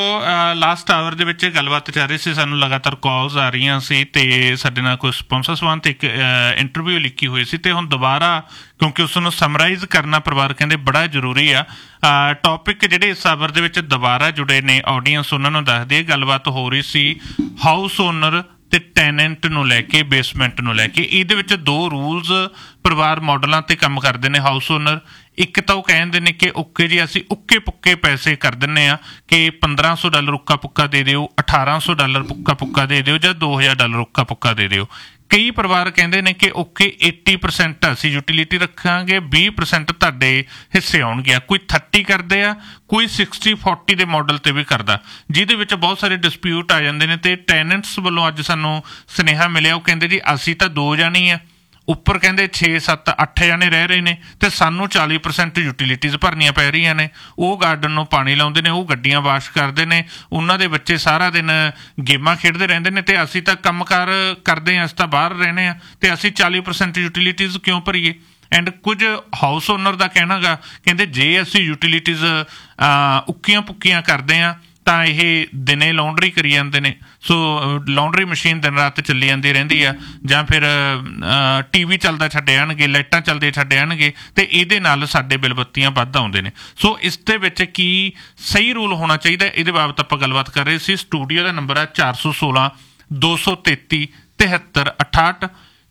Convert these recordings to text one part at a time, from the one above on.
Last hour ਦੇ ਵਿੱਚ ਗੱਲਬਾਤ ਚੱਲ ਰਹੀ ਸੀ, ਸਾਨੂੰ ਲਗਾਤਾਰ ਕਾਲਸ ਆ ਰਹੀਆਂ ਸੀ ਅਤੇ ਸਾਡੇ ਨਾਲ ਕੋਈ ਸਪੋਂਸਰ ਸੰਬੰਧ ਇੱਕ ਇੰਟਰਵਿਊ ਲਿਖੀ ਹੋਈ ਸੀ ਅਤੇ ਹੁਣ ਦੁਬਾਰਾ ਕਿਉਂਕਿ ਉਸ ਨੂੰ ਸਮਰਾਈਜ਼ ਕਰਨਾ ਪਰਿਵਾਰ ਕਹਿੰਦੇ ਬੜਾ ਜ਼ਰੂਰੀ ਆ। ਟੌਪਿਕ ਜਿਹੜੇ ਇਸ ਆਵਰ ਦੇ ਵਿੱਚ ਦੁਬਾਰਾ ਜੁੜੇ ਨੇ ਆਡੀਅנס ਉਹਨਾਂ ਨੂੰ ਦੱਸਦੇ। ਇਹ ਗੱਲਬਾਤ ਹੋ ਰਹੀ ਸੀ ਹਾਊਸ ਓਨਰ ਅਤੇ ਟੈਨੈਂਟ ਨੂੰ ਲੈ ਕੇ, ਬੇਸਮੈਂਟ ਨੂੰ ਲੈ ਕੇ। ਇਹਦੇ ਵਿੱਚ ਦੋ ਰੂਲਸ ਪਰਿਵਾਰ ਮਾਡਲਾਂ 'ਤੇ ਕੰਮ ਕਰਦੇ ਨੇ। ਹਾਊਸ ਓਨਰ ਇੱਕ ਤਾਂ ਉਹ ਕਹਿੰਦੇ ਨੇ ਕਿ ਓਕੇ ਜੀ ਅਸੀਂ ਉੱਕੇ ਪੁੱਕੇ ਪੈਸੇ ਕਰ ਦਿੰਦੇ ਹਾਂ ਕਿ $1500 ਉੱਕਾ ਪੁੱਕਾ ਦੇ ਦਿਓ, $1800 ਉੱਕਾ ਪੁੱਕਾ ਦੇ ਦਿਓ ਜਾਂ $2000 ਉੱਕਾ ਪੁੱਕਾ ਦੇ ਦਿਓ। ਕਈ ਪਰਿਵਾਰ ਕਹਿੰਦੇ ਨੇ ਕਿ ਓਕੇ 80% ਅਸੀਂ ਯੂਟੀਲਿਟੀ ਰੱਖਾਂਗੇ, 20% ਤੁਹਾਡੇ ਹਿੱਸੇ ਆਉਣਗੇ। ਕੋਈ 30 ਕਰਦੇ ਆ, ਕੋਈ 60-40 ਦੇ ਮਾਡਲ 'ਤੇ ਵੀ ਕਰਦਾ, ਜਿਹਦੇ ਵਿੱਚ ਬਹੁਤ ਸਾਰੇ ਡਿਸਪਿਊਟ ਆ ਜਾਂਦੇ ਨੇ। ਅਤੇ ਟੈਨੈਂਟਸ ਵੱਲੋਂ ਅੱਜ ਸਾਨੂੰ ਸੁਨੇਹਾ ਮਿਲਿਆ, ਉਹ ਕਹਿੰਦੇ ਜੀ ਅਸੀਂ ਤਾਂ 2 ਜਾਣੇ ਆ, ਉੱਪਰ ਕਹਿੰਦੇ 6-7-8 ਜਾਣੇ ਰਹਿ ਰਹੇ ਨੇ ਅਤੇ ਸਾਨੂੰ 40% ਯੂਟੀਲਿਟੀਜ਼ ਭਰਨੀਆਂ ਪੈ ਰਹੀਆਂ ਨੇ। ਉਹ ਗਾਰਡਨ ਨੂੰ ਪਾਣੀ ਲਾਉਂਦੇ ਨੇ, ਉਹ ਗੱਡੀਆਂ ਵਾਸ਼ ਕਰਦੇ ਨੇ, ਉਹਨਾਂ ਦੇ ਬੱਚੇ ਸਾਰਾ ਦਿਨ ਗੇਮਾਂ ਖੇਡਦੇ ਰਹਿੰਦੇ ਨੇ ਅਤੇ ਅਸੀਂ ਤਾਂ ਕੰਮਕਾਰ ਕਰਦੇ ਹਾਂ, ਅਸੀਂ ਤਾਂ ਬਾਹਰ ਰਹਿੰਦੇ ਹਾਂ ਅਤੇ ਅਸੀਂ 40% ਯੂਟੀਲਿਟੀਜ਼ ਕਿਉਂ ਭਰੀਏ। ਐਂਡ ਕੁਝ ਹਾਊਸ ਓਨਰ ਦਾ ਕਹਿਣਾ ਗਾ, ਕਹਿੰਦੇ ਜੇ ਅਸੀਂ ਯੂਟੀਲਿਟੀਜ਼ ਉੱਕੀਆਂ ਪੁੱਕੀਆਂ ਕਰਦੇ ਹਾਂ ਤਾਂ ਇਹ ਦਿਨੇ ਲਾਉਂਡਰੀ ਕਰੀ ਜਾਂਦੇ ਨੇ, ਸੋ ਲਾਉਂਡਰੀ ਮਸ਼ੀਨ ਦਿਨ ਰਾਤ ਚੱਲੀ ਜਾਂਦੀ ਰਹਿੰਦੀ ਆ, ਜਾਂ ਫਿਰ TV ਚੱਲਦਾ ਛੱਡ ਆਉਣਗੇ, ਲਾਈਟਾਂ ਚੱਲਦੇ ਛੱਡ ਆਉਣਗੇ ਅਤੇ ਇਹਦੇ ਨਾਲ ਸਾਡੇ ਬਿੱਲ ਬੱਤੀਆਂ ਵੱਧ ਆਉਂਦੇ ਨੇ। ਸੋ ਇਸ ਦੇ ਵਿੱਚ ਕੀ ਸਹੀ ਰੂਲ ਹੋਣਾ ਚਾਹੀਦਾ, ਇਹਦੇ ਬਾਬਤ ਆਪਾਂ ਗੱਲਬਾਤ ਕਰ ਰਹੇ ਸੀ। ਸਟੂਡੀਓ ਦਾ ਨੰਬਰ ਹੈ 416-233-7368,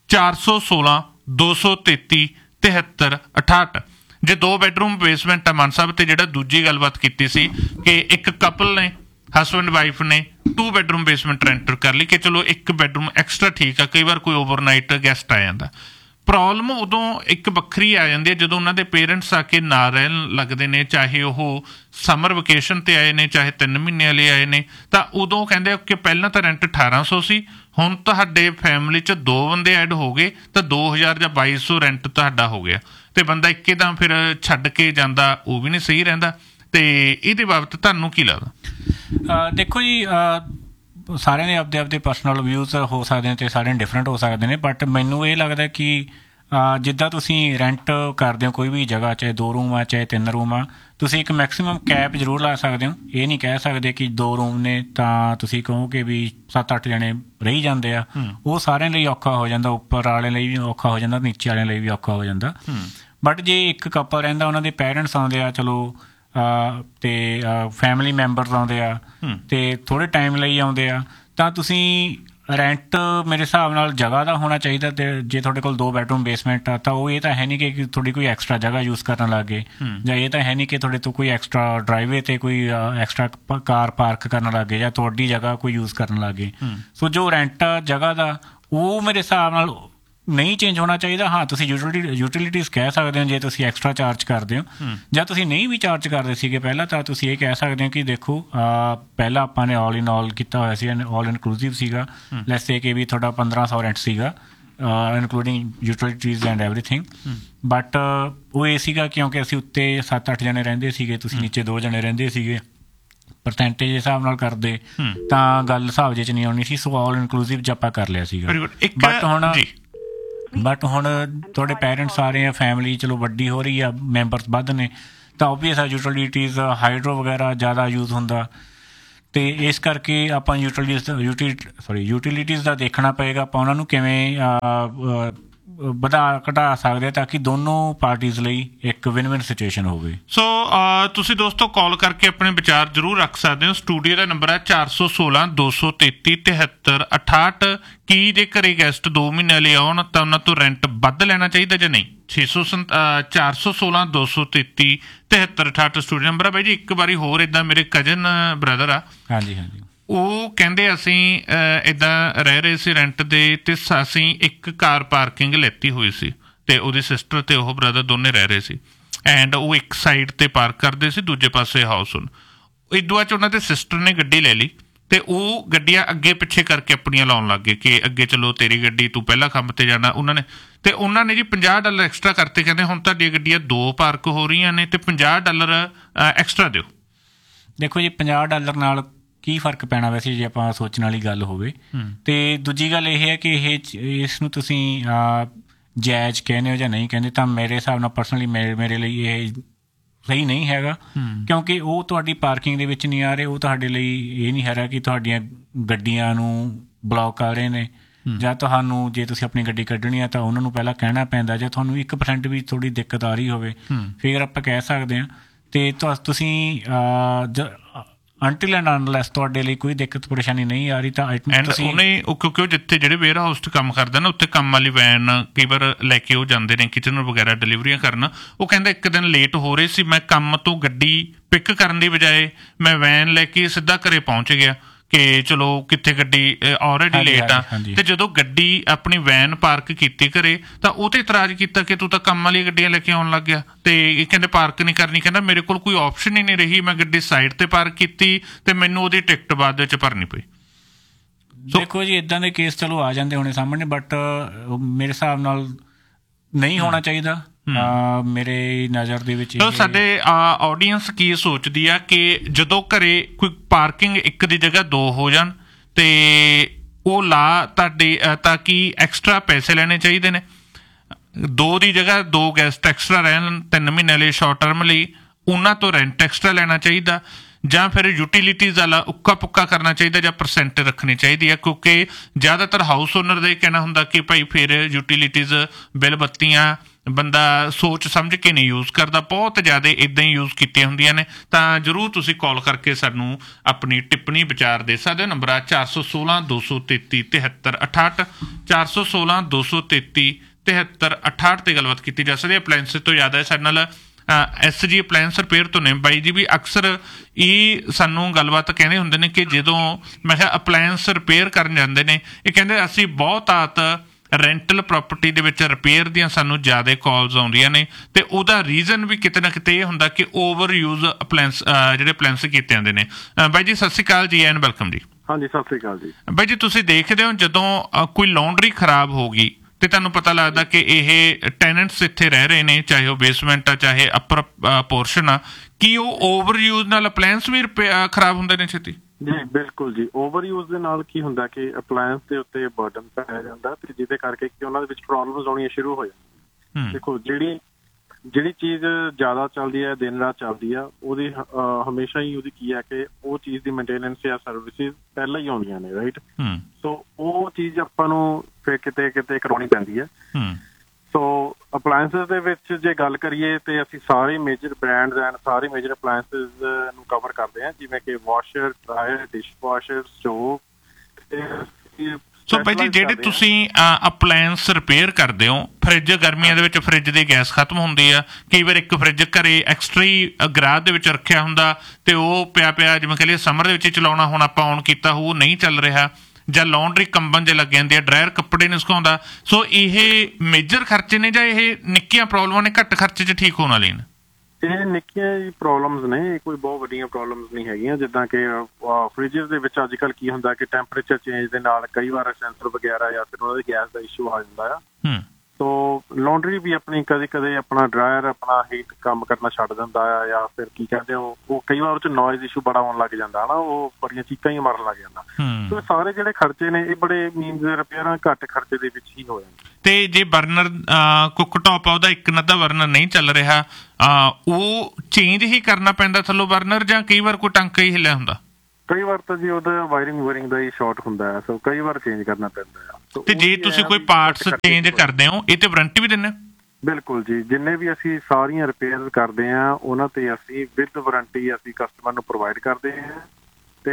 416-233-7368। ਜੇ 2 ਬੈਡਰੂਮ ਬੇਸਮੈਂਟ ਆ ਮਾਨ ਸਾਹਿਬ, ਅਤੇ ਜਿਹੜਾ ਦੂਜੀ ਗੱਲਬਾਤ ਕੀਤੀ ਸੀ ਕਿ ਇੱਕ ਕਪਲ ਨੇ, ਹਸਬੈਂਡ ਵਾਈਫ ਨੇ 2 ਬੈਡਰੂਮ ਬੇਸਮੈਂਟ ਰੈਂਟ ਕਰ ਲਈ ਕਿ ਚਲੋ 1 ਬੈਡਰੂਮ ਐਕਸਟਰਾ ਠੀਕ ਆ, ਕਈ ਵਾਰ ਕੋਈ ਓਵਰਨਾਈਟ ਗੈਸਟ ਆ ਜਾਂਦਾ। ਪ੍ਰੋਬਲਮ ਉਦੋਂ ਇੱਕ ਵੱਖਰੀ ਆ ਜਾਂਦੀ ਹੈ ਜਦੋਂ ਉਹਨਾਂ ਦੇ ਪੇਰੈਂਟਸ ਆ ਕੇ ਨਾ ਰਹਿਣ ਲੱਗਦੇ ਨੇ, ਚਾਹੇ ਉਹ ਸਮਰ ਵਕੇਸ਼ਨ 'ਤੇ ਆਏ ਨੇ, ਚਾਹੇ 3 ਮਹੀਨਿਆਂ ਲਈ ਆਏ ਨੇ। ਤਾਂ ਉਦੋਂ ਕਹਿੰਦੇ ਕਿ ਪਹਿਲਾਂ ਤਾਂ ਰੈਂਟ 1800 ਸੀ, ਹੁਣ ਤੁਹਾਡੇ ਫੈਮਿਲੀ 'ਚ 2 ਬੰਦੇ ਐਡ ਹੋ ਗਏ ਤਾਂ 2000 ਜਾਂ 2200 ਰੈਂਟ ਤੁਹਾਡਾ ਹੋ ਗਿਆ, ਅਤੇ ਬੰਦਾ ਇੱਕਦਮ ਫਿਰ ਛੱਡ ਕੇ ਜਾਂਦਾ, ਉਹ ਵੀ ਨਹੀਂ ਸਹੀ ਰਹਿੰਦਾ। ਅਤੇ ਇਹਦੇ ਬਾਬਤ ਤੁਹਾਨੂੰ ਕੀ ਲੱਗਦਾ? ਦੇਖੋ ਜੀ, ਸਾਰਿਆਂ ਦੇ ਆਪਦੇ ਪਰਸਨਲ ਵਿਊਜ਼ ਹੋ ਸਕਦੇ ਨੇ ਅਤੇ ਸਾਰਿਆਂ ਦੇ ਡਿਫਰੈਂਟ ਹੋ ਸਕਦੇ ਨੇ, ਬਟ ਮੈਨੂੰ ਇਹ ਲੱਗਦਾ ਕਿ ਜਿੱਦਾਂ ਤੁਸੀਂ ਰੈਂਟ ਕਰਦੇ ਹੋ ਕੋਈ ਵੀ ਜਗ੍ਹਾ, ਚਾਹੇ 2 ਰੂਮ ਆ ਚਾਹੇ 3 ਰੂਮ ਆ, ਤੁਸੀਂ ਇੱਕ ਮੈਕਸੀਮਮ ਕੈਪ ਜ਼ਰੂਰ ਲਾ ਸਕਦੇ ਹੋ। ਇਹ ਨਹੀਂ ਕਹਿ ਸਕਦੇ ਕਿ 2 ਰੂਮ ਨੇ ਤਾਂ ਤੁਸੀਂ ਕਹੋ ਕਿ ਵੀ 7-8 ਜਣੇ ਰਹੀ ਜਾਂਦੇ ਆ, ਉਹ ਸਾਰਿਆਂ ਲਈ ਔਖਾ ਹੋ ਜਾਂਦਾ, ਉੱਪਰ ਵਾਲਿਆਂ ਲਈ ਵੀ ਔਖਾ ਹੋ ਜਾਂਦਾ, ਨੀਚੇ ਵਾਲਿਆਂ ਲਈ ਵੀ ਔਖਾ ਹੋ ਜਾਂਦਾ। ਬਟ ਜੇ ਇੱਕ ਕਪਲ ਰਹਿੰਦਾ, ਉਹਨਾਂ ਦੇ ਪੇਰੈਂਟਸ ਆਉਂਦੇ ਆ ਚਲੋ, ਅਤੇ ਫੈਮਿਲੀ ਮੈਂਬਰਸ ਆਉਂਦੇ ਆ ਅਤੇ ਥੋੜ੍ਹੇ ਟਾਈਮ ਲਈ ਆਉਂਦੇ ਆ, ਤਾਂ ਤੁਸੀਂ ਰੈਂਟ ਮੇਰੇ ਹਿਸਾਬ ਨਾਲ ਜਗ੍ਹਾ ਦਾ ਹੋਣਾ ਚਾਹੀਦਾ। ਅਤੇ ਜੇ ਤੁਹਾਡੇ ਕੋਲ 2 ਬੈਡਰੂਮ ਬੇਸਮੈਂਟ ਆ ਤਾਂ ਉਹ ਇਹ ਤਾਂ ਹੈ ਨਹੀਂ ਕਿ ਤੁਹਾਡੀ ਕੋਈ ਐਕਸਟਰਾ ਜਗ੍ਹਾ ਯੂਜ਼ ਕਰਨ ਲੱਗ ਗਏ, ਜਾਂ ਇਹ ਤਾਂ ਹੈ ਨਹੀਂ ਕਿ ਤੁਹਾਡੇ ਤੋਂ ਕੋਈ ਐਕਸਟਰਾ ਡਰਾਈਵੇ 'ਤੇ ਕੋਈ ਐਕਸਟਰਾ ਕਾਰ ਪਾਰਕ ਕਰਨ ਲੱਗ ਗਏ, ਜਾਂ ਤੁਹਾਡੀ ਜਗ੍ਹਾ ਕੋਈ ਯੂਜ਼ ਕਰਨ ਲੱਗ ਗਏ। ਸੋ ਜੋ ਰੈਂਟ ਆ ਜਗ੍ਹਾ ਦਾ, ਉਹ ਮੇਰੇ ਹਿਸਾਬ ਨਾਲ ਨਹੀਂ ਚੇਂਜ ਹੋਣਾ ਚਾਹੀਦਾ। ਹਾਂ, ਤੁਸੀਂ ਯੂਟੀਲਿਟੀਜ਼ ਕਹਿ ਸਕਦੇ ਹੋ ਜੇ ਤੁਸੀਂ ਐਕਸਟਰਾ ਚਾਰਜ ਕਰਦੇ ਹੋ, ਜਾਂ ਤੁਸੀਂ ਨਹੀਂ ਵੀ ਚਾਰਜ ਕਰਦੇ ਸੀਗੇ ਪਹਿਲਾਂ, ਤਾਂ ਤੁਸੀਂ ਇਹ ਕਹਿ ਸਕਦੇ ਹੋ ਕਿ ਦੇਖੋ ਪਹਿਲਾਂ ਆਪਾਂ ਨੇ ਆਲ ਇਨ ਆਲ ਕੀਤਾ ਹੋਇਆ ਸੀ, ਆਲ ਇਨਕਲੂਸਿਵ ਸੀਗਾ, ਲੈਟਸ ਸੇ ਕਿ ਵੀ ਤੁਹਾਡਾ 1500 ਰੈਂਟ ਸੀਗਾ including utilities and everything. But ਉਹ ਇਹ ਸੀਗਾ ਕਿਉਂਕਿ ਅਸੀਂ ਉੱਤੇ 7-8 ਜਣੇ ਰਹਿੰਦੇ ਸੀਗੇ, ਤੁਸੀਂ ਨੀਚੇ 2 ਜਣੇ ਰਹਿੰਦੇ ਸੀਗੇ, ਪਰਸੈਂਟੇਜ ਦੇ ਹਿਸਾਬ ਨਾਲ ਕਰਦੇ ਤਾਂ ਗੱਲ ਹਿਸਾਬ ਜਿਹੇ 'ਚ ਨਹੀਂ ਆਉਣੀ ਸੀ। ਸੋ ਆਲ ਇਨਕਲੂਸਿਵ 'ਚ ਆਪਾਂ ਕਰ ਲਿਆ ਸੀਗਾ। ਬਟ ਹੁਣ ਤੁਹਾਡੇ ਪੇਰੈਂਟਸ ਆ ਰਹੇ ਆ, ਫੈਮਿਲੀ ਚਲੋ ਵੱਡੀ ਹੋ ਰਹੀ ਆ, ਮੈਂਬਰਸ ਵੱਧ ਨੇ, ਤਾਂ ਓਬਵੀਅਸ ਆ ਯੂਟੀਲਿਟੀਜ਼ ਹਾਈਡਰੋ ਵਗੈਰਾ ਜ਼ਿਆਦਾ ਯੂਜ਼ ਹੁੰਦਾ, ਅਤੇ ਇਸ ਕਰਕੇ ਆਪਾਂ ਯੂਟੀਲਿਟੀਜ਼ ਦਾ ਦੇਖਣਾ ਪਏਗਾ, ਆਪਾਂ ਉਹਨਾਂ ਨੂੰ ਕਿਵੇਂ ਵਧਾ ਘਟਾ ਸਕਦੇ ਆ ਤਾਂ ਕਿ ਦੋਨੋਂ ਪਾਰਟੀਜ਼ ਲਈ ਇੱਕ ਵਿਨ ਸਿਚੁਏਸ਼ਨ ਹੋਵੇ। ਸੋ ਤੁਸੀਂ ਦੋਸਤੋ ਕਾਲ ਕਰਕੇ ਆਪਣੇ ਵਿਚਾਰ ਜ਼ਰੂਰ ਰੱਖ ਸਕਦੇ ਹੋ। ਸਟੂਡੀਓ ਦਾ ਨੰਬਰ ਹੈ 416-233-7368। ਕੀ ਜੇ ਘਰੇ ਗੈਸਟ 2 ਮਹੀਨਿਆਂ ਲਈ ਆਉਣ ਤਾਂ ਉਹਨਾਂ ਤੋਂ ਰੈਂਟ ਵੱਧ ਲੈਣਾ ਚਾਹੀਦਾ ਜਾਂ ਨਹੀਂ? 416-233-7368 ਸਟੂਡੀਓ ਨੰਬਰ ਹੈ। ਬਾਈ ਜੀ ਇੱਕ ਵਾਰੀ ਹੋਰ, ਇੱਦਾਂ ਮੇਰੇ ਕਜ਼ਨ ਬ੍ਰਦਰ ਆ, ਹਾਂਜੀ, ਉਹ ਕਹਿੰਦੇ ਅਸੀਂ ਇੱਦਾਂ ਰਹਿ ਰਹੇ ਸੀ ਰੈਂਟ 'ਤੇ, ਅਤੇ ਅਸੀਂ ਇੱਕ ਕਾਰ ਪਾਰਕਿੰਗ ਲੈਤੀ ਹੋਈ ਸੀ, ਅਤੇ ਉਹਦੀ ਸਿਸਟਰ ਅਤੇ ਉਹ ਬ੍ਰਦਰ ਦੋਨੇ ਰਹਿ ਰਹੇ ਸੀ, ਐਂਡ ਉਹ ਇੱਕ ਸਾਈਡ 'ਤੇ ਪਾਰਕ ਕਰਦੇ ਸੀ, ਦੂਜੇ ਪਾਸੇ ਹਾਊਸ ਹੁਣ। ਇਦੋਂ ਬਾਅਦ 'ਚ ਉਹਨਾਂ ਦੇ ਸਿਸਟਰ ਨੇ ਗੱਡੀ ਲੈ ਲਈ, ਅਤੇ ਉਹ ਗੱਡੀਆਂ ਅੱਗੇ ਪਿੱਛੇ ਕਰਕੇ ਆਪਣੀਆਂ ਲਾਉਣ ਲੱਗ ਗਏ ਕਿ ਅੱਗੇ ਚਲੋ ਤੇਰੀ ਗੱਡੀ, ਤੂੰ ਪਹਿਲਾਂ ਕੰਮ 'ਤੇ ਜਾਣਾ। ਉਹਨਾਂ ਨੇ ਜੀ $50 ਐਕਸਟਰਾ ਕਰਤੇ, ਕਹਿੰਦੇ ਹੁਣ ਤੁਹਾਡੀਆਂ ਗੱਡੀਆਂ 2 ਪਾਰਕ ਹੋ ਰਹੀਆਂ ਨੇ ਅਤੇ $50 ਐਕਸਟਰਾ ਦਿਓ। ਦੇਖੋ ਜੀ, $50 ਨਾਲ ਕੀ ਫਰਕ ਪੈਣਾ ਵੈਸੇ ਜੇ ਆਪਾਂ ਸੋਚਣ ਵਾਲੀ ਗੱਲ ਹੋਵੇ। ਅਤੇ ਦੂਜੀ ਗੱਲ ਇਹ ਹੈ ਕਿ ਇਸ ਨੂੰ ਤੁਸੀਂ ਜਾਇਜ਼ ਕਹਿੰਦੇ ਹੋ ਜਾਂ ਨਹੀਂ ਕਹਿੰਦੇ, ਤਾਂ ਮੇਰੇ ਹਿਸਾਬ ਨਾਲ ਪਰਸਨਲੀ ਮੇਰੇ ਲਈ ਇਹ ਸਹੀ ਨਹੀਂ ਹੈਗਾ, ਕਿਉਂਕਿ ਉਹ ਤੁਹਾਡੀ ਪਾਰਕਿੰਗ ਦੇ ਵਿੱਚ ਨਹੀਂ ਆ ਰਹੇ, ਉਹ ਤੁਹਾਡੇ ਲਈ ਇਹ ਨਹੀਂ ਹੈਗਾ ਕਿ ਤੁਹਾਡੀਆਂ ਗੱਡੀਆਂ ਨੂੰ ਬਲੌਕ ਕਰ ਰਹੇ ਨੇ, ਜਾਂ ਤੁਹਾਨੂੰ ਜੇ ਤੁਸੀਂ ਆਪਣੀ ਗੱਡੀ ਕੱਢਣੀ ਆ ਤਾਂ ਉਹਨਾਂ ਨੂੰ ਪਹਿਲਾਂ ਕਹਿਣਾ ਪੈਂਦਾ, ਜਾਂ ਤੁਹਾਨੂੰ 1% ਵੀ ਥੋੜ੍ਹੀ ਦਿੱਕਤ ਆ ਰਹੀ ਹੋਵੇ ਫਿਰ ਆਪਾਂ ਕਹਿ ਸਕਦੇ ਹਾਂ। ਅਤੇ ਤੁਸੀਂ ਅੰਟਿਲ ਐਂਡ ਅਨਲੈਸ ਤੁਹਾਡੇ ਲਈ ਕੋਈ ਦਿੱਕਤ ਪਰੇਸ਼ਾਨੀ ਨਹੀਂ ਆ ਰਹੀ ਤਾਂ ਕਿਉਂਕਿ ਉਹ ਜਿੱਥੇ ਜਿਹੜੇ ਵੇਅਰ ਹਾਊਸ 'ਚ ਕੰਮ ਕਰਦੇ ਨਾ ਉੱਥੇ ਕੰਮ ਵਾਲੀ ਵੈਨ ਕਈ ਵਾਰ ਲੈ ਕੇ ਉਹ ਜਾਂਦੇ ਨੇ ਕਿਚਨ ਵਗੈਰਾ ਡਿਲੀਵਰੀਆਂ ਕਰਨ। ਉਹ ਕਹਿੰਦਾ ਇੱਕ ਦਿਨ ਲੇਟ ਹੋ ਰਹੇ ਸੀ, ਮੈਂ ਕੰਮ ਤੋਂ ਗੱਡੀ ਪਿਕ ਕਰਨ ਦੀ ਬਜਾਏ ਮੈਂ ਵੈਨ ਲੈ ਕੇ ਸਿੱਧਾ ਘਰੇ ਪਹੁੰਚ ਗਿਆ ਕਿ ਚਲੋ ਕਿੱਥੇ ਗੱਡੀ ਆਲਰੇਡੀ ਲੇਟ ਆ। ਤੇ ਜਦੋਂ ਗੱਡੀ ਆਪਣੀ ਵੈਨ ਪਾਰਕ ਕੀਤੀ ਘਰੇ ਤਾਂ ਉਹ ਤੇ ਇਤਰਾਜ਼ ਕੀਤਾ ਕਿ ਤੂੰ ਤਾਂ ਕੰਮ ਵਾਲੀ ਗੱਡੀਆਂ ਲੈ ਕੇ ਆਉਣ ਲੱਗ ਗਿਆ ਤੇ ਇਹ ਕਹਿੰਦੇ ਪਾਰਕ ਨਹੀਂ ਕਰਨੀ। ਕਹਿੰਦਾ ਮੇਰੇ ਕੋਲ ਕੋਈ ਆਪਸ਼ਨ ਹੀ ਨਹੀਂ ਰਹੀ, ਮੈਂ ਗੱਡੀ ਸਾਈਡ ਤੇ ਪਾਰਕ ਕੀਤੀ ਤੇ ਮੈਨੂੰ ਉਹਦੀ ਟਿਕਟ ਬਾਅਦ ਵਿੱਚ ਭਰਨੀ ਪਈ। ਦੇਖੋ ਜੀ ਇੱਦਾਂ ਦੇ ਕੇਸ ਚਲੋ ਆ ਜਾਂਦੇ ਹੋਣੇ ਸਾਹਮਣੇ, ਬਟ ਮੇਰੇ ਹਿਸਾਬ ਨਾਲ ਨਹੀਂ ਹੋਣਾ ਚਾਹੀਦਾ ਮੇਰੇ ਨਜ਼ਰ ਦੇ ਵਿੱਚ। ਸਾਡੇ ਆਡੀਅנס ਕੀ ਸੋਚਦੀ ਆ ਕਿ ਜਦੋਂ ਘਰੇ ਕੋਈ ਪਾਰਕਿੰਗ ਇੱਕ ਦੀ ਜਗ੍ਹਾ 2 ਹੋ ਜਾਣ ਤੇ ਉਹ ਲਾ ਤੁਹਾਡੇ ਤਾਂ ਕਿ ਐਕਸਟਰਾ ਪੈਸੇ ਲੈਣੇ ਚਾਹੀਦੇ ਨੇ, 2 ਦੀ ਜਗ੍ਹਾ 2 ਗੈਸਟ ਐਕਸਟਰਾ ਰਹਿਣ 3 ਮਹੀਨੇ ਲਈ ਸ਼ਾਰਟ ਟਰਮ ਲਈ, ਉਹਨਾਂ ਤੋਂ ਰੈਂਟ ਐਕਸਟਰਾ ਲੈਣਾ ਚਾਹੀਦਾ, ਜਾਂ ਫਿਰ ਯੂਟੀਲਿਟੀਜ਼ ਵਾਲਾ ਉੱਕਾ ਪੁੱਕਾ ਕਰਨਾ ਚਾਹੀਦਾ, ਜਾਂ ਪਰਸੈਂਟ ਰੱਖਣੀ ਚਾਹੀਦੀ ਹੈ। ਕਿਉਂਕਿ ਜ਼ਿਆਦਾਤਰ ਹਾਊਸ ਓਨਰ ਦਾ ਇਹ ਕਹਿਣਾ ਹੁੰਦਾ ਕਿ ਭਾਈ ਫਿਰ ਯੂਟੀਲਿਟੀਜ਼ ਬਿੱਲ ਬੱਤੀਆਂ ਬੰਦਾ ਸੋਚ ਸਮਝ ਕੇ ਨਹੀਂ ਯੂਜ਼ ਕਰਦਾ, ਬਹੁਤ ਜ਼ਿਆਦਾ ਇੱਦਾਂ ਹੀ ਯੂਜ਼ ਕੀਤੀਆਂ ਹੁੰਦੀਆਂ ਨੇ। ਤਾਂ ਜ਼ਰੂਰ ਤੁਸੀਂ ਕਾਲ ਕਰਕੇ ਸਾਨੂੰ ਆਪਣੀ ਟਿੱਪਣੀ ਵਿਚਾਰ ਦੇ ਸਕਦੇ ਹੋ। ਨੰਬਰ ਆ 416-233-7368 416-233-7368 ਤੇ ਗੱਲਬਾਤ ਕੀਤੀ ਜਾ ਸਕਦੀ ਹੈ। ਅਪਲਾਇੰਸਿਸ ਤੋਂ ਯਾਦ ਹੈ ਸਾਡੇ ਨਾਲ SG ਅਪਲਾਇੰਸ ਰਿਪੇਅਰ ਤੋਂ ਨੇ ਬਾਈ ਜੀ ਵੀ ਅਕਸਰ ਇਹ ਸਾਨੂੰ ਗੱਲਬਾਤ ਕਹਿੰਦੇ ਹੁੰਦੇ ਨੇ ਕਿ ਜਦੋਂ ਮੈਂ ਕਿਹਾ ਅਪਲਾਇੰਸ ਰਿਪੇਅਰ ਕਰਨ ਜਾਂਦੇ ਨੇ, ਇਹ ਕਹਿੰਦੇ ਅਸੀਂ ਬਹੁਤਾਤ ਰੈਂਟਲ ਪ੍ਰਾਪਰਟੀ ਦੇ ਵਿੱਚ ਰਿਪੇਅਰ ਦੀਆਂ ਸਾਨੂੰ ਜ਼ਿਆਦਾ ਕਾਲਸ ਆਉਂਦੀਆਂ ਨੇ ਤੇ ਉਹਦਾ ਰੀਜ਼ਨ ਵੀ ਕਿਤੇ ਨਾ ਕਿਤੇ ਇਹ ਹੁੰਦਾ ਕਿ ਓਵਰ ਯੂਜ਼ ਅਪਲਾਇੰਸ ਜਿਹੜੇ ਅਪਲਾਇੰਸ ਕੀਤੇ ਜਾਂਦੇ ਨੇ। ਬਾਈ ਜੀ ਸਤਿ ਸ਼੍ਰੀ ਅਕਾਲ ਜੀ ਐਂਡ ਵੈਲਕਮ ਜੀ। ਹਾਂਜੀ ਸਤਿ ਸ਼੍ਰੀ ਅਕਾਲ ਜੀ। ਬਾਈ ਜੀ ਤੁਸੀਂ ਦੇਖਦੇ ਹੋ ਜਦੋਂ ਕੋਈ ਲਾਉਂਡਰੀ ਖਰਾਬ ਹੋ ਗਈ ਤੇ ਤੁਹਾਨੂੰ ਪਤਾ ਲੱਗਦਾ ਕਿ ਇਹ ਟੈਨੈਂਟਸ ਇੱਥੇ ਰਹਿ ਰਹੇ ਨੇ, ਚਾਹੇ ਉਹ ਬੇਸਮੈਂਟ ਆ ਚਾਹੇ ਅਪਰ ਪੋਰਸ਼ਨ ਆ, ਕੀ ਉਹ ਓਵਰ ਯੂਜ਼ ਨਾਲ ਅਪਲਾਇੰਸ ਵੀ ਖਰਾਬ ਹੁੰਦੇ ਨੇ ਛੇਤੀ? ਜੀ ਬਿਲਕੁਲ ਜੀ, ਓਵਰ ਯੂਜ਼ ਦੇ ਨਾਲ ਕੀ ਹੁੰਦਾ ਕਿ ਅਪਲਾਇੰਸ ਦੇ ਉੱਤੇ ਬਰਡਨ ਪੈ ਜਾਂਦਾ ਤੇ ਜਿਹਦੇ ਕਰਕੇ ਕਿ ਉਹਨਾਂ ਦੇ ਵਿੱਚ ਪ੍ਰੋਬਲਮਸ ਆਉਣੀਆਂ ਸ਼ੁਰੂ ਹੋ ਜਾਂਦੀਆਂ। ਦੇਖੋ ਜਿਹੜੀ ਚੀਜ਼ ਜ਼ਿਆਦਾ ਚੱਲਦੀ ਹੈ, ਦਿਨ ਰਾਤ ਚੱਲਦੀ ਆ, ਉਹਦੀ ਹਮੇਸ਼ਾ ਹੀ ਉਹਦੀ ਕੀ ਹੈ ਕਿ ਉਹ ਚੀਜ਼ ਦੀ ਮੇਨਟੇਨੈਂਸ ਜਾਂ ਸਰਵਿਸਿਜ਼ ਪਹਿਲਾਂ ਹੀ ਆਉਂਦੀਆਂ ਨੇ, ਰਾਈਟ। ਸੋ ਉਹ ਚੀਜ਼ ਆਪਾਂ ਨੂੰ ਫਿਰ ਕਿਤੇ ਕਰਾਉਣੀ ਪੈਂਦੀ ਹੈ। ਸੋ ਅਪਲਾਇੰਸਿਸ ਦੇ ਵਿੱਚ ਜੇ ਗੱਲ ਕਰੀਏ ਤੇ ਅਸੀਂ ਸਾਰੇ ਮੇਜਰ ਬ੍ਰਾਂਡਸ ਐਂਡ ਸਾਰੇ ਮੇਜਰ ਅਪਲਾਇੰਸਿਸ ਨੂੰ ਕਵਰ ਕਰਦੇ ਹਾਂ, ਜਿਵੇਂ ਕਿ washer, dryer, dish washer, stove. ਸੋ ਭਾਈ ਜੀ ਜਿਹੜੇ ਤੁਸੀਂ ਅਪਲਾਇੰਸ ਰਿਪੇਅਰ ਕਰਦੇ ਹੋ, ਫਰਿੱਜ ਗਰਮੀਆਂ ਦੇ ਵਿੱਚ ਫਰਿੱਜ ਦੀ ਗੈਸ ਖਤਮ ਹੁੰਦੀ ਆ, ਕਈ ਵਾਰ ਇੱਕ ਫਰਿੱਜ ਘਰੇ ਐਕਸਟਰਾ ਹੀ ਗਰਾਜ ਦੇ ਵਿੱਚ ਰੱਖਿਆ ਹੁੰਦਾ ਤੇ ਉਹ ਪਿਆ ਜਿਵੇਂ ਕਹ ਲਈਏ ਸਮਰ ਦੇ ਵਿੱਚ ਹੀ ਚਲਾਉਣਾ, ਹੁਣ ਆਪਾਂ ਔਨ ਕੀਤਾ ਉਹ ਨਹੀਂ ਚੱਲ ਰਿਹਾ, ਜਾਂ ਲਾਉਂਡਰੀ ਕੰਬਣ ਜੇ ਲੱਗ ਜਾਂਦੀ ਆ, ਡਰਾਇਰ ਕੱਪੜੇ ਨਹੀਂ ਸੁਕਾਉਂਦਾ। ਸੋ ਇਹ ਮੇਜਰ ਖਰਚੇ ਨੇ ਜਾਂ ਇਹ ਨਿੱਕੀਆਂ ਪ੍ਰੋਬਲਮਾਂ ਨੇ ਘੱਟ ਖਰਚੇ 'ਚ ਠੀਕ ਹੋਣ ਵਾਲੀਆਂ ਨੇ? ਇਹ ਨਿੱਕੀਆਂ ਹੀ ਪ੍ਰੋਬਲਮਸ ਨੇ, ਇਹ ਕੋਈ ਬਹੁਤ ਵੱਡੀਆਂ ਪ੍ਰੋਬਲਮਸ ਨਹੀਂ ਹੈਗੀਆਂ। ਜਿੱਦਾਂ ਕਿ ਫਰਿੱਜਸ ਦੇ ਵਿੱਚ ਅੱਜ ਕੱਲ੍ਹ ਕੀ ਹੁੰਦਾ ਕਿ ਟੈਂਪਰੇਚਰ ਚੇਂਜ ਦੇ ਨਾਲ ਕਈ ਵਾਰ ਸੈਂਸਰ ਵਗੈਰਾ ਜਾਂ ਫਿਰ ਉਹਨਾਂ ਦੀ ਗੈਸ ਦਾ ਇਸ਼ੂ ਆ ਜਾਂਦਾ ਆ। ਸੋ ਲਾਉਂਡਰੀ ਵੀ ਆਪਣੀ ਕਦੇ ਆਪਣਾ ਡਰਾਇਰ ਆਪਣਾ ਹੀਟ ਕੰਮ ਕਰਨਾ ਛੱਡ ਦਿੰਦਾ ਆ, ਜਾਂ ਫਿਰ ਕੀ ਕਹਿੰਦੇ ਉਹ ਕਈ ਵਾਰ ਉਹ 'ਚ ਨੋਇਜ਼ ਇਸ਼ੂ ਬੜਾ ਆਉਣ ਲੱਗ ਜਾਂਦਾ ਨਾ, ਉਹ ਬੜੀਆਂ ਚੀਕਾਂ ਹੀ ਮਾਰਨ ਲੱਗ ਜਾਂਦਾ। ਸੋ ਸਾਰੇ ਜਿਹੜੇ ਖਰਚੇ ਨੇ ਇਹ ਬੜੇ ਮੀਨਸ ਰਿਪੇਅਰਾਂ ਘੱਟ ਖਰਚੇ ਦੇ ਵਿੱਚ ਹੀ ਹੋ ਜਾਂਦੇ। ਤੇ ਜੇ ਬਰਨਰ ਕੁੱਕ ਟੌਪ ਆ ਉਹਦਾ ਇੱਕ ਨੱਦਾ ਬਰਨਰ ਨਹੀਂ ਚੱਲ ਰਿਹਾ, ਉਹ ਚੇਂਜ ਹੀ ਕਰਨਾ ਪੈਂਦਾ ਥੱਲੋਂ ਬਰਨਰ, ਜਾਂ ਕਈ ਵਾਰ ਕੋਈ ਟਾਂਕਾ ਹੀ ਹਿੱਲਿਆ ਹੁੰਦਾ? ਕਈ ਵਾਰ ਤਾਂ ਜੀ ਉਹਦਾ ਵਾਇਰਿੰਗ ਦਾ ਹੀ ਸ਼ਾਰਟ ਹੁੰਦਾ ਹੈ, ਸੋ ਕਈ ਵਾਰ ਚੇਂਜ ਕਰਨਾ ਪੈਂਦਾ ਆ। ਤੇ ਜੇ ਤੁਸੀਂ ਕੋਈ ਪਾਰਟਸ ਚੇਂਜ ਕਰਦੇ ਹੋ ਇਹ ਤੇ ਵਾਰੰਟੀ ਵੀ ਦਿੰਦੇ? ਬਿਲਕੁਲ ਜੀ, ਜਿੰਨੇ ਵੀ ਅਸੀਂ ਸਾਰੀਆਂ ਰਿਪੇਅਰ ਕਰਦੇ ਹਾਂ ਉਹਨਾਂ ਤੇ ਅਸੀਂ ਵਿਦ ਵਾਰੰਟੀ ਅਸੀਂ ਕਸਟਮਰ ਨੂੰ ਪ੍ਰੋਵਾਈਡ ਕਰਦੇ ਹਾਂ ਤੇ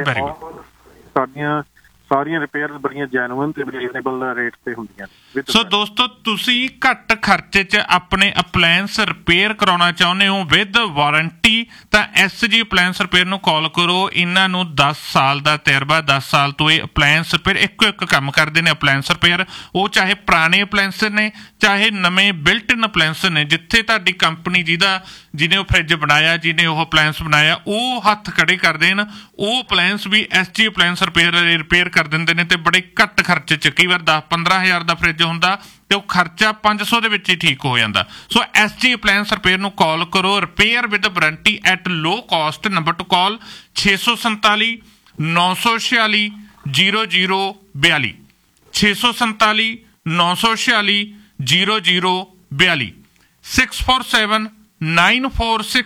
ਸਾਰੀਆਂ ਰਿਪੇਅਰਸ ਬੜੀਆਂ ਜੈਨੂਇਨ ਤੇ ਰੀਜ਼ਨੇਬਲ ਰੇਟ ਤੇ ਹੁੰਦੀਆਂ ਨੇ। ਸੋ ਦੋਸਤੋ ਤੁਸੀਂ ਘੱਟ ਖਰਚੇ 'ਚ ਆਪਣੇ ਅਪਲਾਇੰਸ ਰਿਪੇਅਰ ਕਰਾਉਣਾ ਚਾਹੁੰਦੇ ਹੋ ਵਿਦ ਵਾਰੰਟੀ ਤਾਂ SG ਅਪਲਾਇੰਸ ਰਿਪੇਅਰ ਨੂੰ ਕਾਲ ਕਰੋ। ਇਹਨਾਂ ਨੂੰ 10 ਸਾਲ ਦਾ ਤਜਰਬਾ, 10 ਸਾਲ ਤੋਂ ਇਹ ਅਪਲਾਇੰਸ ਰਿਪੇਅਰ ਇੱਕ ਕੰਮ ਕਰਦੇ ਨੇ। ਅਪਲਾਇੰਸ ਰਿਪੇਅਰ ਉਹ ਚਾਹੇ ਪੁਰਾਣੇ ਅਪਲਾਇੰਸ ਨੇ ਚਾਹੇ ਨਵੇਂ ਬਿਲਟ ਇਨ ਅਪਲਾਇੰਸ ਨੇ, ਜਿੱਥੇ ਤੁਹਾਡੀ ਕੰਪਨੀ ਜਿਹਨੇ ਉਹ ਫਰਿੱਜ ਬਣਾਇਆ, ਜਿਹਨੇ ਉਹ ਅਪਲਾਇੰਸ ਬਣਾਇਆ ਉਹ ਹੱਥ ਖੜੇ ਕਰ ਦੇਣ, ਉਹ ਅਪਲਾਇੰਸ ਵੀ SG ਅਪਲਾਇੰਸ ਰਿਪੇਅਰ ਕਰ ਦਿੰਦੇ ਨੇ ਤੇ ਬੜੇ ਘੱਟ ਖਰਚੇ 'ਚ। ਕਈ ਵਾਰ 10-15 ਹਜ਼ਾਰ ਦਾ ਫਰਿੱਜ ਹੁੰਦਾ ਤੇ ਉਹ ਖਰਚਾ 500 ਦੇ ਵਿੱਚ ਹੀ ਠੀਕ ਹੋ ਜਾਂਦਾ। ਸੋ SG ਅਪਲਾਇੰਸ ਰਿਪੇਅਰ ਨੂੰ ਕਾਲ ਕਰੋ, repair with warranty at low caste. Number two ਕਾਲ 647 946 0042 647 946 0042 647 946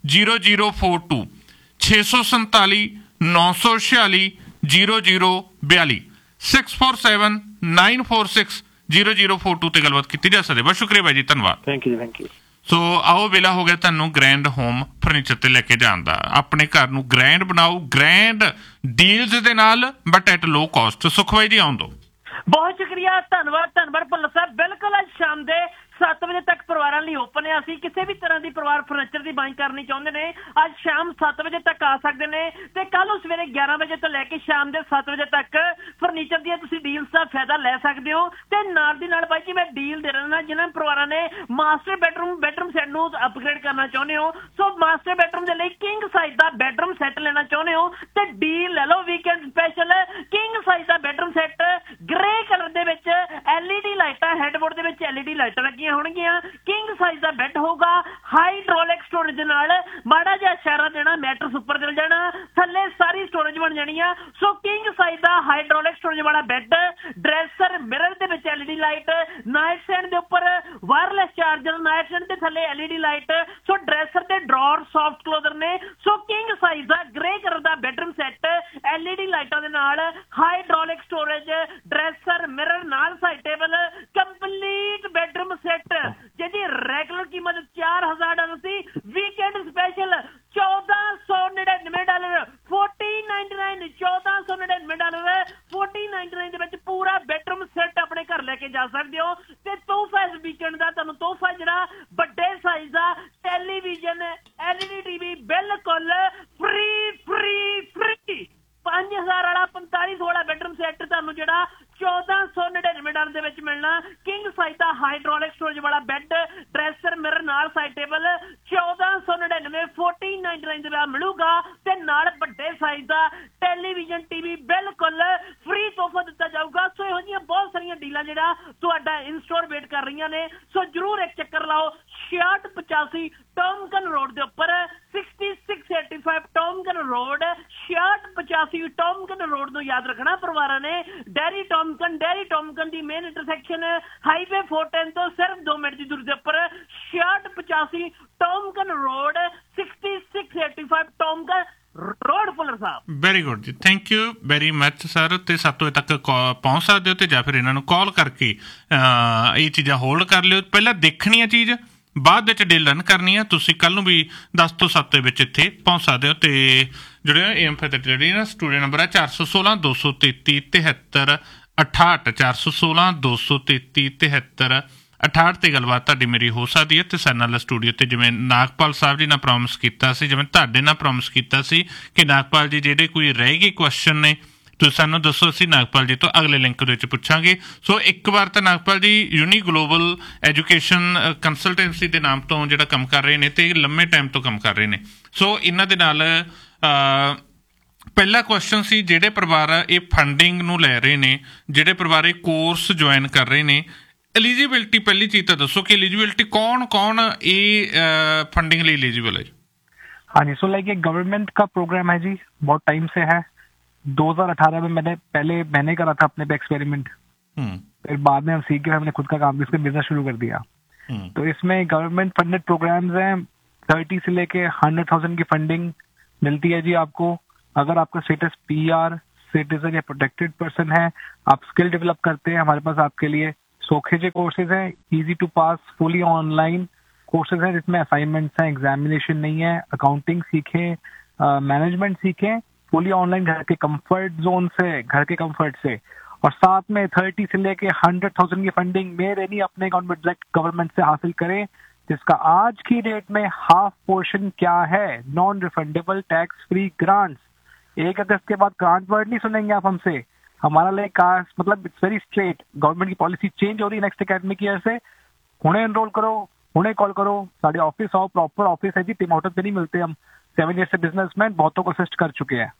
0042 647 946 0042 647 946 0042 ਤੇ ਗੱਲਬਾਤ ਕੀਤੀ ਜਾ ਸਕਦੀ। ਬਹੁਤ ਸ਼ੁਕਰੀਆ ਬਾਈ ਜੀ, ਧੰਨਵਾਦ। Thank you. ਸੋ ਆਓ ਵੇਲਾ ਹੋ ਗਿਆ ਤੁਹਾਨੂੰ ਗ੍ਰੈਂਡ ਹੋਮ ਫਰਨੀਚਰ ਤੇ ਲੈ ਕੇ ਜਾਣ ਦਾ। ਆਪਣੇ ਘਰ ਨੂੰ ਗ੍ਰੈਂਡ ਬਣਾਓ, ਗ੍ਰੈਂਡ ਡੀਲਸ ਦੇ ਨਾਲ, ਬਟ ਐਟ ਲੋ ਕਾਸਟ। ਸੁਖਬਾਈ ਜੀ ਆਉਣ ਦਿਓ। ਬਹੁਤ ਸ਼ੁਕਰੀਆ, ਧੰਨਵਾਦ ਭੁੱਲਰ ਸਾਹਿਬ। ਬਿਲਕੁਲ ਅੱਜ ਸ਼ਾਮ ਦੇ 7 ਵਜੇ ਤੱਕ ਪਰਿਵਾਰਾਂ ਲਈ ਓਪਨ ਹੈ। ਅਸੀਂ ਕਿਸੇ ਵੀ ਤਰ੍ਹਾਂ ਦੀ ਪਰਿਵਾਰ ਫਰਨੀਚਰ ਦੀ ਬਾਈਂਗ ਕਰਨੀ ਚਾਹੁੰਦੇ ਨੇ, ਅੱਜ ਸ਼ਾਮ 7 ਵਜੇ ਤੱਕ ਆ ਸਕਦੇ ਨੇ ਤੇ ਕੱਲ ਨੂੰ ਸਵੇਰੇ 11 ਵਜੇ ਤੋਂ ਲੈ ਕੇ ਸ਼ਾਮ ਦੇ 7 ਵਜੇ ਤੱਕ ਫਰਨੀਚਰ ਦੀਆਂ ਤੁਸੀਂ ਡੀਲਸ ਦਾ ਫਾਇਦਾ ਲੈ ਸਕਦੇ ਹੋ। ਤੇ ਨਾਲ ਦੀ ਨਾਲ ਬਾਈ ਜੀ ਮੈਂ ਡੀਲ ਦੇ ਰਿਹਾ ਜਿਨ੍ਹਾਂ ਪਰਿਵਾਰਾਂ ਨੇ ਮਾਸਟਰ ਬੈਡਰੂਮ ਸੈੱਟ ਨੂੰ ਅਪਗ੍ਰੇਡ ਕਰਨਾ ਚਾਹੁੰਦੇ ਹੋ, ਸੋ ਮਾਸਟਰ ਬੈਡਰੂਮ ਦੇ ਲਈ ਕਿੰਗ ਸਾਈਜ਼ ਦਾ ਬੈਡਰੂਮ ਸੈੱਟ ਲੈਣਾ ਚਾਹੁੰਦੇ ਹੋ ਤੇ ਡੀਲ ਲੈ ਲਓ। ਵੀਕਐਂਡ ਸਪੈਸ਼ਲ ਕਿੰਗ ਸਾਈਜ਼ ਦਾ ਬੈਡਰੂਮ ਸੈੱਟ ਗ੍ਰੇ ਕਲਰ ਦੇ ਵਿੱਚ, LED ਲਾਈਟਾਂ, ਹੈਡਬੋਰਡ ਦੇ ਵਿੱਚ LED ਲਾਈਟਾਂ ਲੱਗੀਆਂ ਹੋਣਗੀਆਂ, ਕਿੰਗ ਸਾਈਜ਼ ਦਾ ਬੈੱਡ ਹੋਊਗਾ, ਹਾਈਡ੍ਰੋਲਿਕ ਸਟੋਰੇਜ ਦੇ ਨਾਲ। ਮਾੜਾ ਜਿਹਾ ਇਸ਼ਾਰਾ ਦੇਣਾ, ਮੈਟਰਸ ਉੱਪਰ ਚਲ ਜਾਣਾ, ਥੱਲੇ ਸਾਰੀ ਸਟੋਰੇਜ ਬਣ ਜਾਣੀ ਆ। ਸੋ ਕਿੰਗ ਸਾਈਜ਼ ਦਾ ਹਾਈਡ੍ਰੋਲਿਕ ਸਟੋਰੇਜ ਵਾਲਾ ਬੈੱਡ, ਡਰੈਸਰ ਮਿਰਰ ਦੇ ਵਿੱਚ LED ਲਾਈਟ, ਨਾਈਟ ਸਟੈਂਡ ਦੇ ਉੱਪਰ ਵਾਇਰਲੈਸ ਚਾਰਜਰ, ਨਾਈਟ ਸਟੈਂਡ ਤੇ ਥੱਲੇ LED ਲਾਈਟ। ਸੋ ਡਰੈਸਰ ਤੇ ਡਰਾਅਰ ਸੌਫਟ ਕਲੋਜ਼ਰ ਨੇ। ਸੋ ਕਿੰਗ ਸਾਈਜ਼ ਦਾ ਗ੍ਰੇ ਕਲਰ ਦਾ ਬੈਡਰੂਮ ਸੈੱਟ, LED ਲਾਈਟਾਂ ਦੇ ਨਾਲ, ਹਾਈਡ੍ਰੋਲਿਕ ਸਟੋਰੇਜ, ਡਰੈਸਰ ਮਿਰਰ ਨਾਲ, side table, complete bedroom set ਜਿਹਦੀ ਰੈਗੂਲਰ ਕੀਮਤ $4000 ਸੀ, ਵੀਕਐਂਡ ਸਪੈਸ਼ਲ $1499, $1499, $1499, $1499 ਦੇ ਵਿੱਚ ਪੂਰਾ ਬੈਡਰੂਮ ਸੈੱਟ ਆਪਣੇ ਘਰ ਲੈ ਕੇ ਜਾ ਸਕਦੇ ਹੋ। ਤੇ ਤੋਹਫਾ ਇਸ ਵੀਕਐਂਡ ਦਾ ਤੁਹਾਨੂੰ ਤੋਹਫਾ ਜਿਹੜਾ ਵੱਡੇ ਸਾਈਜ਼ ਦਾ ਟੈਲੀਵਿਜ਼ਨ, LED TV ਬਿਲਕੁਲ ਫ੍ਰੀ 5000 ਵਾਲਾ 4500 ਵਾਲਾ ਬੈਡਰੂਮ ਸੈੱਟ ਤੁਹਾਨੂੰ ਜਿਹੜਾ $1499 ਦੇ ਵਿੱਚ ਮਿਲਣਾ। ਕਿੰਗ ਸਾਈਜ਼ ਦਾ ਹਾਈਡ੍ਰੋਲਿਕ ਸਟੋਰੇਜ ਵਾਲਾ ਬੈੱਡ, ਡਰੈਸਰ ਮਿਰਰ ਨਾਲ, ਸਾਈਡ ਟੇਬਲ $1499, $1499 ਦੇ ਵਿੱਚ ਮਿਲੂਗਾ ਤੇ ਨਾਲ ਵੱਡੇ ਸਾਈਜ਼ ਦਾ ਟੈਲੀਵਿਜ਼ਨ TV ਬਿਲਕੁਲ ਫ੍ਰੀ ਤੋਹਫਾ ਦਿੱਤਾ ਜਾਊਗਾ। ਸੋ ਇਹੋ ਜਿਹੀਆਂ ਬਹੁਤ ਸਾਰੀਆਂ ਡੀਲਾਂ ਜਿਹੜਾ ਤੁਹਾਡਾ ਇਨ ਸਟੋਰ ਵੇਟ ਕਰ ਰਹੀਆਂ ਨੇ। ਸੋ ਜਰੂਰ ਇੱਕ ਚੱਕਰ ਲਾਓ 6685 ਟੌਮਕਨ ਰੋਡ ਦੇ ਉੱਪਰ, 6685 ਟੌਮਕਨ ਰੋਡ, 6685 ਟੌਮਕਨ ਰੋਡ ਨੂੰ ਯਾਦ ਰੱਖਣਾ ਪਰਿਵਾਰਾਂ ਨੇ। ਡੈਰੀ ਟੌਮਕਨ ਦੀ ਮੇਨ ਇੰਟਰਸੈਕਸ਼ਨ ਹਾਈਵੇ 410 ਤੋਂ ਸਿਰਫ 2 ਮਿੰਟ ਦੀ ਦੂਰੀ ਦੇ ਉੱਪਰ, 6685 ਟੌਮਕਨ ਰੋਡ, 6685 ਟੌਮਕਨ ਰੋਡ, ਭੁੱਲਰ ਸਾਹਿਬ। ਵੈਰੀ ਗੁੱਡ ਜੀ, thank you very much sir. ਤੇ 7 ਵਜੇ ਤੱਕ ਪਹੁੰਚ ਸਕਦੇ ਹੋ ਤੇ ਜਾਂ ਫਿਰ ਇਹਨਾਂ ਨੂੰ ਕਾਲ ਕਰਕੇ ਇਹ ਚੀਜ਼ਾਂ ਹੋਲਡ ਕਰ ਲਿਓ। ਪਹਿਲਾਂ ਦੇਖਣੀ ਆ ਚੀਜ਼, ਬਾਅਦ ਵਿੱਚ ਡੀਲ ਰਨ ਕਰਨੀ ਆ। ਤੁਸੀਂ ਕੱਲ ਨੂੰ ਵੀ 10 ਤੋਂ 7 ਦੇ ਵਿੱਚ ਇੱਥੇ ਪਹੁੰਚ ਸਕਦੇ ਹੋ। ਤੇ ਜਿਹੜੇ AM ਫਿਰ ਜਿਹੜੀ ਨਾ ਸਟੂਡੀਓ ਨੰਬਰ ਹੈ 416 233 73 68, 416 233 73 68 ਤੇ ਗੱਲਬਾਤ ਤੁਹਾਡੀ ਮੇਰੀ ਹੋ ਸਕਦੀ ਹੈ। ਤੇ ਸਾਡੇ ਨਾਲ ਸਟੂਡੀਓ ਤੇ ਜਿਵੇਂ ਨਾਗਪਾਲ ਸਾਹਿਬ ਜੀ ਨਾਲ ਪ੍ਰੋਮਿਸ ਕੀਤਾ ਸੀ, ਜਿਵੇਂ ਤੁਹਾਡੇ ਨਾਲ ਪ੍ਰੋਮਿਸ ਕੀਤਾ ਸੀ ਕਿ ਨਾਗਪਾਲ ਜੀ ਜਿਹੜੇ ਕੋਈ ਰਹਿ ਗਏ ਕੁਐਸਚਨ ਨੇ ਤੁਸੀਂ ਸਾਨੂੰ ਦੱਸੋ, ਅਸੀਂ ਨਾਗਪਾਲ ਜੀ ਤੋਂ ਅਗਲੇ ਲਿੰਕ ਦੇ ਵਿੱਚ ਪੁੱਛਾਂਗੇ। ਸੋ ਇੱਕ ਵਾਰ ਤਾਂ ਨਾਗਪਾਲ ਜੀ ਯੂਨੀ ਗਲੋਬਲ ਐਜੂਕੇਸ਼ਨ ਕੰਸਲਟੈਂਸੀ ਦੇ ਨਾਮ ਤੋਂ ਜਿਹੜਾ ਕੰਮ ਕਰ ਰਹੇ ਨੇ ਤੇ ਲੰਮੇ ਟਾਈਮ ਤੋਂ ਕੰਮ ਕਰ ਰਹੇ ਨੇ। ਸੋ ਇਹਨਾਂ ਦੇ ਨਾਲ ਪਹਿਲਾ ਕੁਐਸਚਨ ਸੀ, ਜਿਹੜੇ ਪਰਿਵਾਰ ਇਹ ਫੰਡਿੰਗ ਨੂੰ ਲੈ ਰਹੇ ਨੇ, ਜਿਹੜੇ ਪਰਿਵਾਰ ਇਹ ਕੋਰਸ ਜੁਆਇਨ ਕਰ ਰਹੇ ਨੇ, एलिजिबिलिटी पहली चीज तो दसो कि एलिजिबिलिटी कौन कौन ये फंडिंग लिए एलिजिबल है? हाँ जी, सो लाइक ये गवर्नमेंट का प्रोग्राम है जी, बहुत टाइम से है। 2018 में मैंने करा था अपने पे एक्सपेरिमेंट, फिर बाद में हम सीख गए, हमने खुद का काम इसमें बिजनेस शुरू कर दिया। तो इसमें गवर्नमेंट फंडेड प्रोग्राम्स हैं, 30 से लेके 100,000 की फंडिंग मिलती है जी आपको। अगर आपका स्टेटस PR, सिटीजन या प्रोटेक्टेड पर्सन है, आप स्किल डेवलप करते हैं, हमारे पास आपके लिए सोखे कोर्सेज हैं, easy to pass fully online courses हैं जिसमें असाइनमेंट्स हैं, एग्जामिनेशन नहीं है। अकाउंटिंग सीखें, मैनेजमेंट सीखें फुली ऑनलाइन घर के कंफर्ट जोन से, घर के कंफर्ट से। और साथ में 30 से लेके 100,000 की फंडिंग मेरे नहीं अपने अकाउंट में डायरेक्ट गवर्नमेंट से हासिल करें, जिसका आज की डेट में हाफ पोर्शन क्या है, non refundable tax free grants. 1 अगस्त के बाद ग्रांट वर्ड नहीं सुनेंगे आप हमसे। हमारा लाइक मतलब इट्स वेरी स्ट्रेट, गवर्नमेंट की पॉलिसी चेंज हो रही है नेक्स्ट एकेडमिक ईयर से। हुणे एनरोल करो, हुणे कॉल करो, साढ़े ऑफिस आओ, प्रॉपर ऑफिस है जी, टीम आउट पे नहीं मिलते हम। 7 ईयर से बिजनेसमैन बहुतों को असिस्ट कर चुके हैं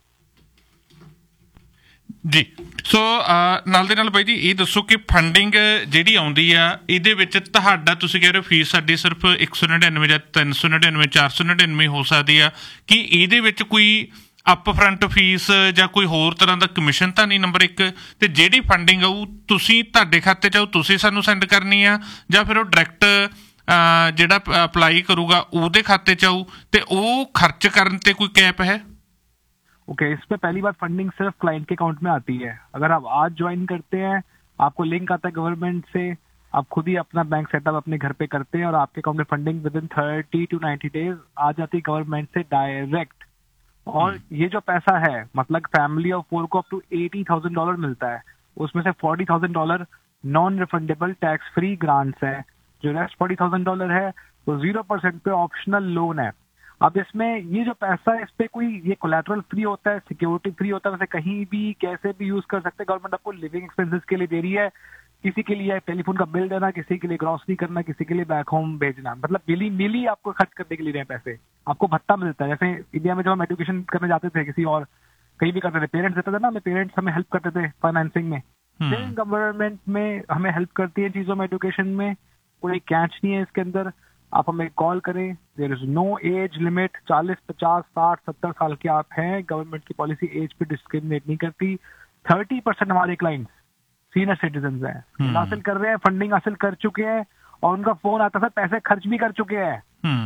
जी। सो ਨਾਲ ਦੇ ਨਾਲ ਬਾਈ ਜੀ ਇਹ ਦੱਸੋ ਕਿ ਫੰਡਿੰਗ ਜਿਹੜੀ ਆਉਂਦੀ ਆ ਇਹਦੇ ਵਿੱਚ ਤੁਹਾਡਾ ਤੁਸੀਂ ਕਹਿ ਰਹੇ ਹੋ ਫੀਸ ਸਾਡੀ ਸਿਰਫ 199 ਜਾਂ 399 499 ਹੋ ਸਕਦੀ ਆ, ਕਿ ਇਹਦੇ ਵਿੱਚ ਕੋਈ ਅਪ ਫਰੰਟ ਫੀਸ ਜਾਂ ਕੋਈ ਹੋਰ ਤਰ੍ਹਾਂ ਦਾ ਕਮਿਸ਼ਨ ਤਾਂ ਨਹੀਂ? ਨੰਬਰ 1 ਤੇ ਜਿਹੜੀ ਫੰਡਿੰਗ ਆਊ ਤੁਸੀਂ ਤੁਹਾਡੇ ਖਾਤੇ 'ਚ ਆਊ, ਤੁਸੀਂ ਸਾਨੂੰ ਸੈਂਡ ਕਰਨੀ ਆ ਜਾਂ ਫਿਰ ਉਹ ਡਾਇਰੈਕਟ ਜਿਹੜਾ ਅਪਲਾਈ ਕਰੂਗਾ ਉਹਦੇ ਖਾਤੇ 'ਚ ਆਊ ਤੇ ਉਹ ਖਰਚ ਕਰਨ ਤੇ ਕੋਈ कैप है? ओके, इसमें पहली बार फंडिंग सिर्फ क्लाइंट के अकाउंट में आती है। अगर आप आज ज्वाइन करते हैं, आपको लिंक आता है गवर्नमेंट से, आप खुद ही अपना बैंक सेटअप अपने घर पे करते हैं और आपके अकाउंट में funding with in 30 to 90 days आ जाती है गवर्नमेंट से डायरेक्ट। और ये जो पैसा है, मतलब फैमिली ऑफ 4 को अप टू $80,000 मिलता है, उसमें से $40,000 non refundable tax free grants है। जो रेस्ट $40,000 है वो 0% पे ऑप्शनल लोन है। अब इसमें ये जो पैसा है, इस पे कोई ये कोलैटरल फ्री होता है, सिक्योरिटी फ्री होता है, वैसे कहीं भी कैसे भी यूज कर सकते हैं। गवर्नमेंट आपको लिविंग एक्सपेंसेस के लिए दे रही है, किसी के लिए टेलीफोन का बिल देना, किसी के लिए ग्रोसरी करना, किसी के लिए बैक होम भेजना, मतलब मिली आपको खर्च करने के लिए रहे पैसे। आपको भत्ता मिलता है। जैसे इंडिया में जब हम एजुकेशन करने जाते थे किसी और कहीं भी करते थे, पेरेंट्स देते थे ना, हमें पेरेंट्स हमें हेल्प करते थे फाइनेंसिंग में। गवर्नमेंट में हमें हेल्प करती है चीजों में, एजुकेशन में। कोई कैच नहीं है इसके अंदर। आप हमें कॉल करें, there is no age limit. 40, 50, 60, 70 साल के आप हैं, गवर्नमेंट की पॉलिसी एज पे डिस्क्रिमिनेट नहीं करती। 30% हमारे क्लाइंट्स सीनियर सिटीजन हैं, हासिल कर रहे हैं, फंडिंग हासिल कर चुके हैं और उनका फोन आता है, पैसे खर्च भी कर चुके हैं।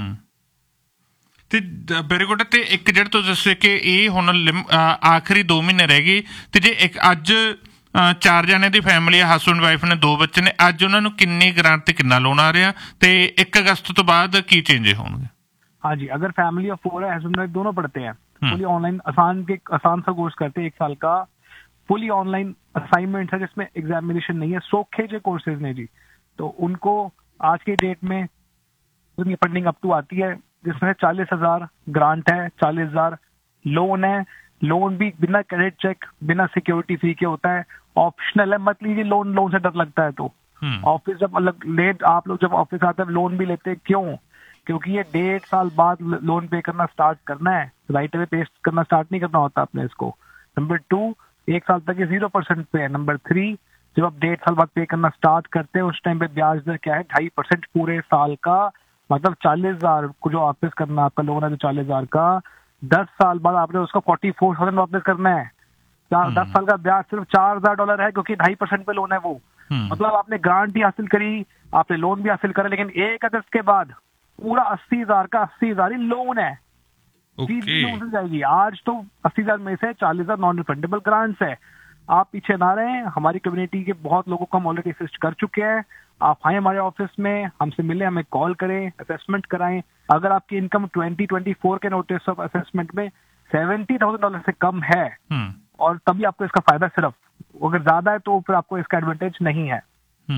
ਤੇ ਵੈਰੀ ਗੁੱਡ। ਤੇ ਇੱਕ ਜਿਹੜੇ ਤੁਸੀਂ ਦੱਸੇ ਕਿ ਇਹ ਹੁਣ ਆਖਰੀ 2 ਮਹੀਨੇ ਰਹਿ ਗਏ, ਤੇ ਜੇ ਇੱਕ ਅੱਜ 4 ਜਣੇ ਦੀ ਫੈਮਿਲੀ ਹੈ, ਹਸਬੈਂਡ ਵਾਈਫ ਨੇ, 2 ਬੱਚੇ ਨੇ, ਅੱਜ ਉਹਨਾਂ ਨੂੰ ਕਿੰਨੀ ਗ੍ਰਾਂਟ ਤੇ ਕਿੰਨਾ ਲੋਨ ਆ ਰਿਹਾ ਤੇ 1 ਅਗਸਤ ਤੋਂ ਬਾਅਦ ਕੀ चेंज होंगे? हाँ जी, अगर फैमिली ऑफ 4 है, हस्बैंड वाइफ दोनों पढ़ते हैं, फुली ऑनलाइन आसान सा कोर्स करते हैं 1 साल का, फुली ऑनलाइन असाइनमेंट है जिसमें एग्जामिनेशन नहीं है, सोखे जो कोर्सेज ने जी, तो उनको आज के डेट में फंडिंग अप टू आती है, जिसमें 40,000 ग्रांट है, 40,000 लोन है। लोन भी बिना क्रेडिट चेक, बिना सिक्योरिटी फी के होता है, ऑप्शनल है। मत लीजिए लोन से डर लगता है तो। ऑफिस जब लेट आप लोग जब ऑफिस आते हैं लोन भी लेते हैं, क्यों? क्योंकि ये 1.5 साल बाद लोन पे करना स्टार्ट करना है, राइट अवे पे करना स्टार्ट नहीं करना होता आपने इसको। नंबर 2, 1 साल तक ये 0% पे है। नंबर 3, जब आप 1.5 साल बाद पे करना स्टार्ट करते हैं, उस टाइम पे ब्याज दर क्या है? 2.5% पूरे साल का, मतलब 40,000 को जो वापस करना आपका लोन है, जो 40,000 का, 10 साल बाद आपने उसका 44,000 वापस करना है। 10 साल का ब्याज सिर्फ $4,000 है, क्योंकि 2.5% पे लोन है वो। मतलब आपने ग्रांट भी हासिल करी, आपने लोन भी हासिल करा, लेकिन 1 अगस्त के बाद पूरा 80,000 का 80,000 ही लोन है। लोन से जाएगी। आज तो 80,000 में से 40,000 नॉन रिफंडेबल ग्रांट्स है। आप पीछे ना रहें, हमारी कम्युनिटी के बहुत लोगों को हम ऑलरेडी असिस्ट कर चुके हैं। आप आए हमारे ऑफिस में, हमसे मिलें, हमें कॉल करें, असेसमेंट कराएं। अगर आपकी इनकम 2024 के नोटिस ऑफ असेसमेंट में $70,000 से कम है, और तभी आपको इसका फायदा, सिर्फ अगर ज्यादा है तो फिर आपको इसका एडवांटेज नहीं है।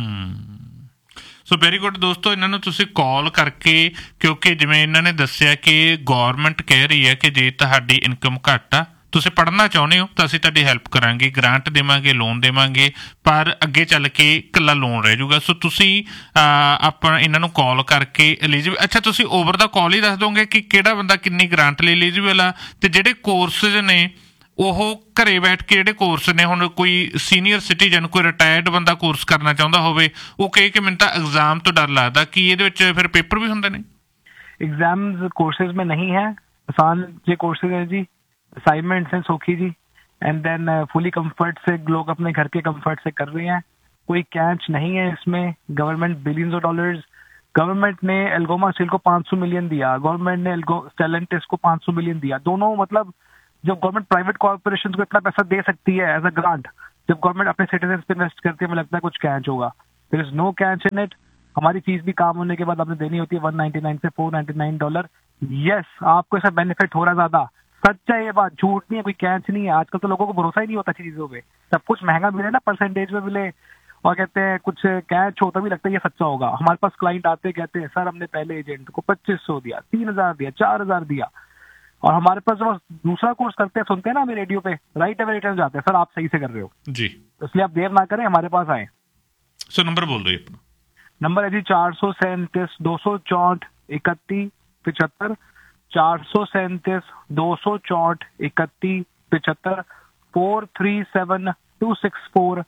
ਸੋ ਵੈਰੀ ਗੁੱਡ ਦੋਸਤੋ, ਇਹਨਾਂ ਨੂੰ ਤੁਸੀਂ ਕਾਲ ਕਰਕੇ, ਕਿਉਂਕਿ ਜਿਵੇਂ ਇਹਨਾਂ ਨੇ ਦੱਸਿਆ ਕਿ ਗੌਰਮੈਂਟ ਕਹਿ ਰਹੀ ਹੈ ਕਿ ਜੇ ਤੁਹਾਡੀ ਇਨਕਮ ਘੱਟ ਆ, ਤੁਸੀਂ ਪੜ੍ਹਨਾ ਚਾਹੁੰਦੇ ਹੋ ਤਾਂ ਅਸੀਂ ਤੁਹਾਡੀ ਹੈਲਪ ਕਰਾਂਗੇ, ਗ੍ਰਾਂਟ ਦੇਵਾਂਗੇ, ਲੋਨ ਦੇਵਾਂਗੇ, ਪਰ ਅੱਗੇ ਚੱਲ ਕੇ ਇਕੱਲਾ ਲੋਨ ਰਹਿ ਜਾਊਗਾ। ਸੋ ਤੁਸੀਂ ਆਪਾਂ ਇਹਨਾਂ ਨੂੰ ਕਾਲ ਕਰਕੇ ਐਲੀਜੀਬਲ, ਅੱਛਾ ਤੁਸੀਂ ਓਵਰ ਦਾ ਕਾਲ ਹੀ ਦੱਸ ਦੋਗੇ ਕਿ ਕਿਹੜਾ ਬੰਦਾ ਕਿੰਨੀ ਗ੍ਰਾਂਟ ਲਈ ਐਲੀਜੀਬਲ ਆ, ਤੇ ਜਿਹੜੇ ਕੋਰਸਿਸ ਨੇ ਉਹ ਘਰੇ ਬੈਠ ਕੇ ਜਿਹੜੇ ਕੋਰਸ ਨੇ, ਹੁਣ ਕੋਈ ਸੀਨੀਅਰ ਸਿਟੀਜ਼ਨ, ਕੋਈ ਰਿਟਾਇਰਡ ਬੰਦਾ ਕੋਰਸ ਕਰਨਾ ਚਾਹੁੰਦਾ ਹੋਵੇ, ਉਹ ਕਹੇ ਕਿ ਮੈਨੂੰ ਤਾਂ एग्जाम ਤੋਂ ਡਰ ਲੱਗਦਾ, ਕਿ ਇਹਦੇ ਵਿੱਚ ਫਿਰ ਪੇਪਰ ਵੀ ਹੁੰਦੇ ਨੇ? एग्जाम्स कोर्सेज में नहीं है, आसान ये कोर्सेज है जी, असाइनमेंट्स हैं सोखी जी, एंड देन फुली कंफर्ट से लोग अपने घर के कंफर्ट से कर रहे हैं। कोई कैच नहीं है इसमें। Government billions of dollars, government ने एल्गोमा स्टील को 500 मिलियन दिया, गवर्नमेंट ने स्टेलेंटिस को 500 मिलियन दिया। दोनों, मतलब जब गवर्नमेंट प्राइवेट कॉर्पोरेशन को इतना पैसा दे सकती है एज अ ग्रांट, जब गवर्नमेंट अपने सिटीजन पे इन्वेस्ट करती है, मुझे लगता है कुछ कैच होगा। There is no catch in it. हमारी फीस भी काम होने के बाद आपने देनी होती है $199 से $499। यस, आपको ऐसा बेनिफिट हो रहा है ज्यादा, सच है ये बात, झूठ नहीं है, कोई कैच नहीं है। आजकल तो लोगों को भरोसा ही नहीं होता चीजों पे, सब कुछ महंगा मिले ना, परसेंटेज में मिले, और कहते हैं कुछ कैच हो, तभी लगता है ये सच्चा होगा। हमारे पास क्लाइंट आते कहते हैं सर हमने पहले एजेंट को 2,500 दिया, 3,000 दिया, 4,000 दिया, और हमारे पास जब दूसरा कोर्स करते हैं, सुनते हैं ना हमें रेडियो पे, राइट अवे रिटर्न जाते हैं, सर आप सही से कर रहे हो जी, इसलिए आप देर ना करें, हमारे पास आए। सर नंबर बोल दो अपना। नंबर है जी 437 264 31 75, 437 264 31 75, 437264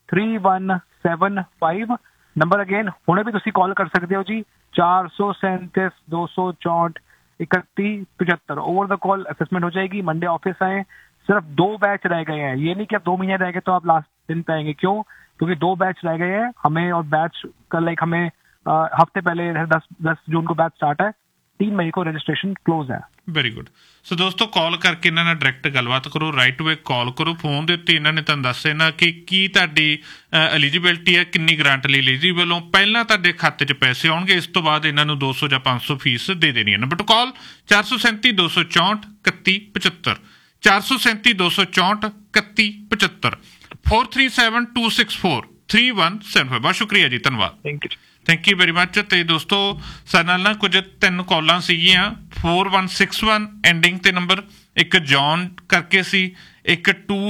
3175। नंबर अगेन हुणे भी तुसी कॉल कर सकते हो जी, 437 264 31 75। ओवर द कॉल असेसमेंट हो जाएगी। मंडे ऑफिस आए, सिर्फ 2 बैच रह गए हैं, ये नहीं कि अब 2 महीने रह गए तो आप लास्ट दिन पे आएंगे, क्यों? क्योंकि 2 बैच रह गए हैं हमें, और बैच का लाइक हमें हफ्ते पहले 10 जून को बैच स्टार्ट है, 3 मई को रजिस्ट्रेशन क्लोज है। Very good. ਸੋ ਦੋਸਤੋ ਕਾਲ ਕਰਕੇ ਇਹਨਾਂ ਨਾਲ ਡਾਇਰੈਕਟ ਗੱਲਬਾਤ ਕਰੋ, ਰਾਈਟ ਵੇ ਕਾਲ ਕਰੋ। ਫੋਨ ਦੇ ਉੱਤੇ ਇਹਨਾਂ ਨੇ ਤੁਹਾਨੂੰ ਦੱਸ ਦੇਣਾ ਕਿ ਕੀ ਤੁਹਾਡੀ ਐਲੀਜੀਬਿਲਟੀ ਹੈ, ਕਿੰਨੀ ਗ੍ਰਾਂਟ ਲਈ ਐਲੀਜੀਬਲ ਹੋ। ਪਹਿਲਾਂ ਤੁਹਾਡੇ ਖਾਤੇ 'ਚ ਪੈਸੇ ਆਉਣਗੇ, ਇਸ ਤੋਂ ਬਾਅਦ ਇਹਨਾਂ ਨੂੰ 200 ਜਾਂ 500 ਫੀਸ ਦੇ ਦੇਣੀ ਹੈ। ਨੰਬਰ ਟੂ ਕਾਲ 437 264 31 75 437 264 31 75 437 264 3175। ਬਹੁਤ ਸ਼ੁਕਰੀਆ ਜੀ, ਧੰਨਵਾਦ, ਥੈਂਕ ਯੂ ਵੈਰੀ ਮੱਚ। ਤੇ ਦੋਸਤੋ ਸਾਡੇ ਨਾਲ ਨਾ ਕੁਝ 3 ਕਾਲਾਂ ਸੀਗੀਆਂ, 4161 ਐਂਡਿੰਗ ਤੇ ਨੰਬਰ, ਇੱਕ ਜੌਨ ਕਰਕੇ ਸੀ, ਇੱਕ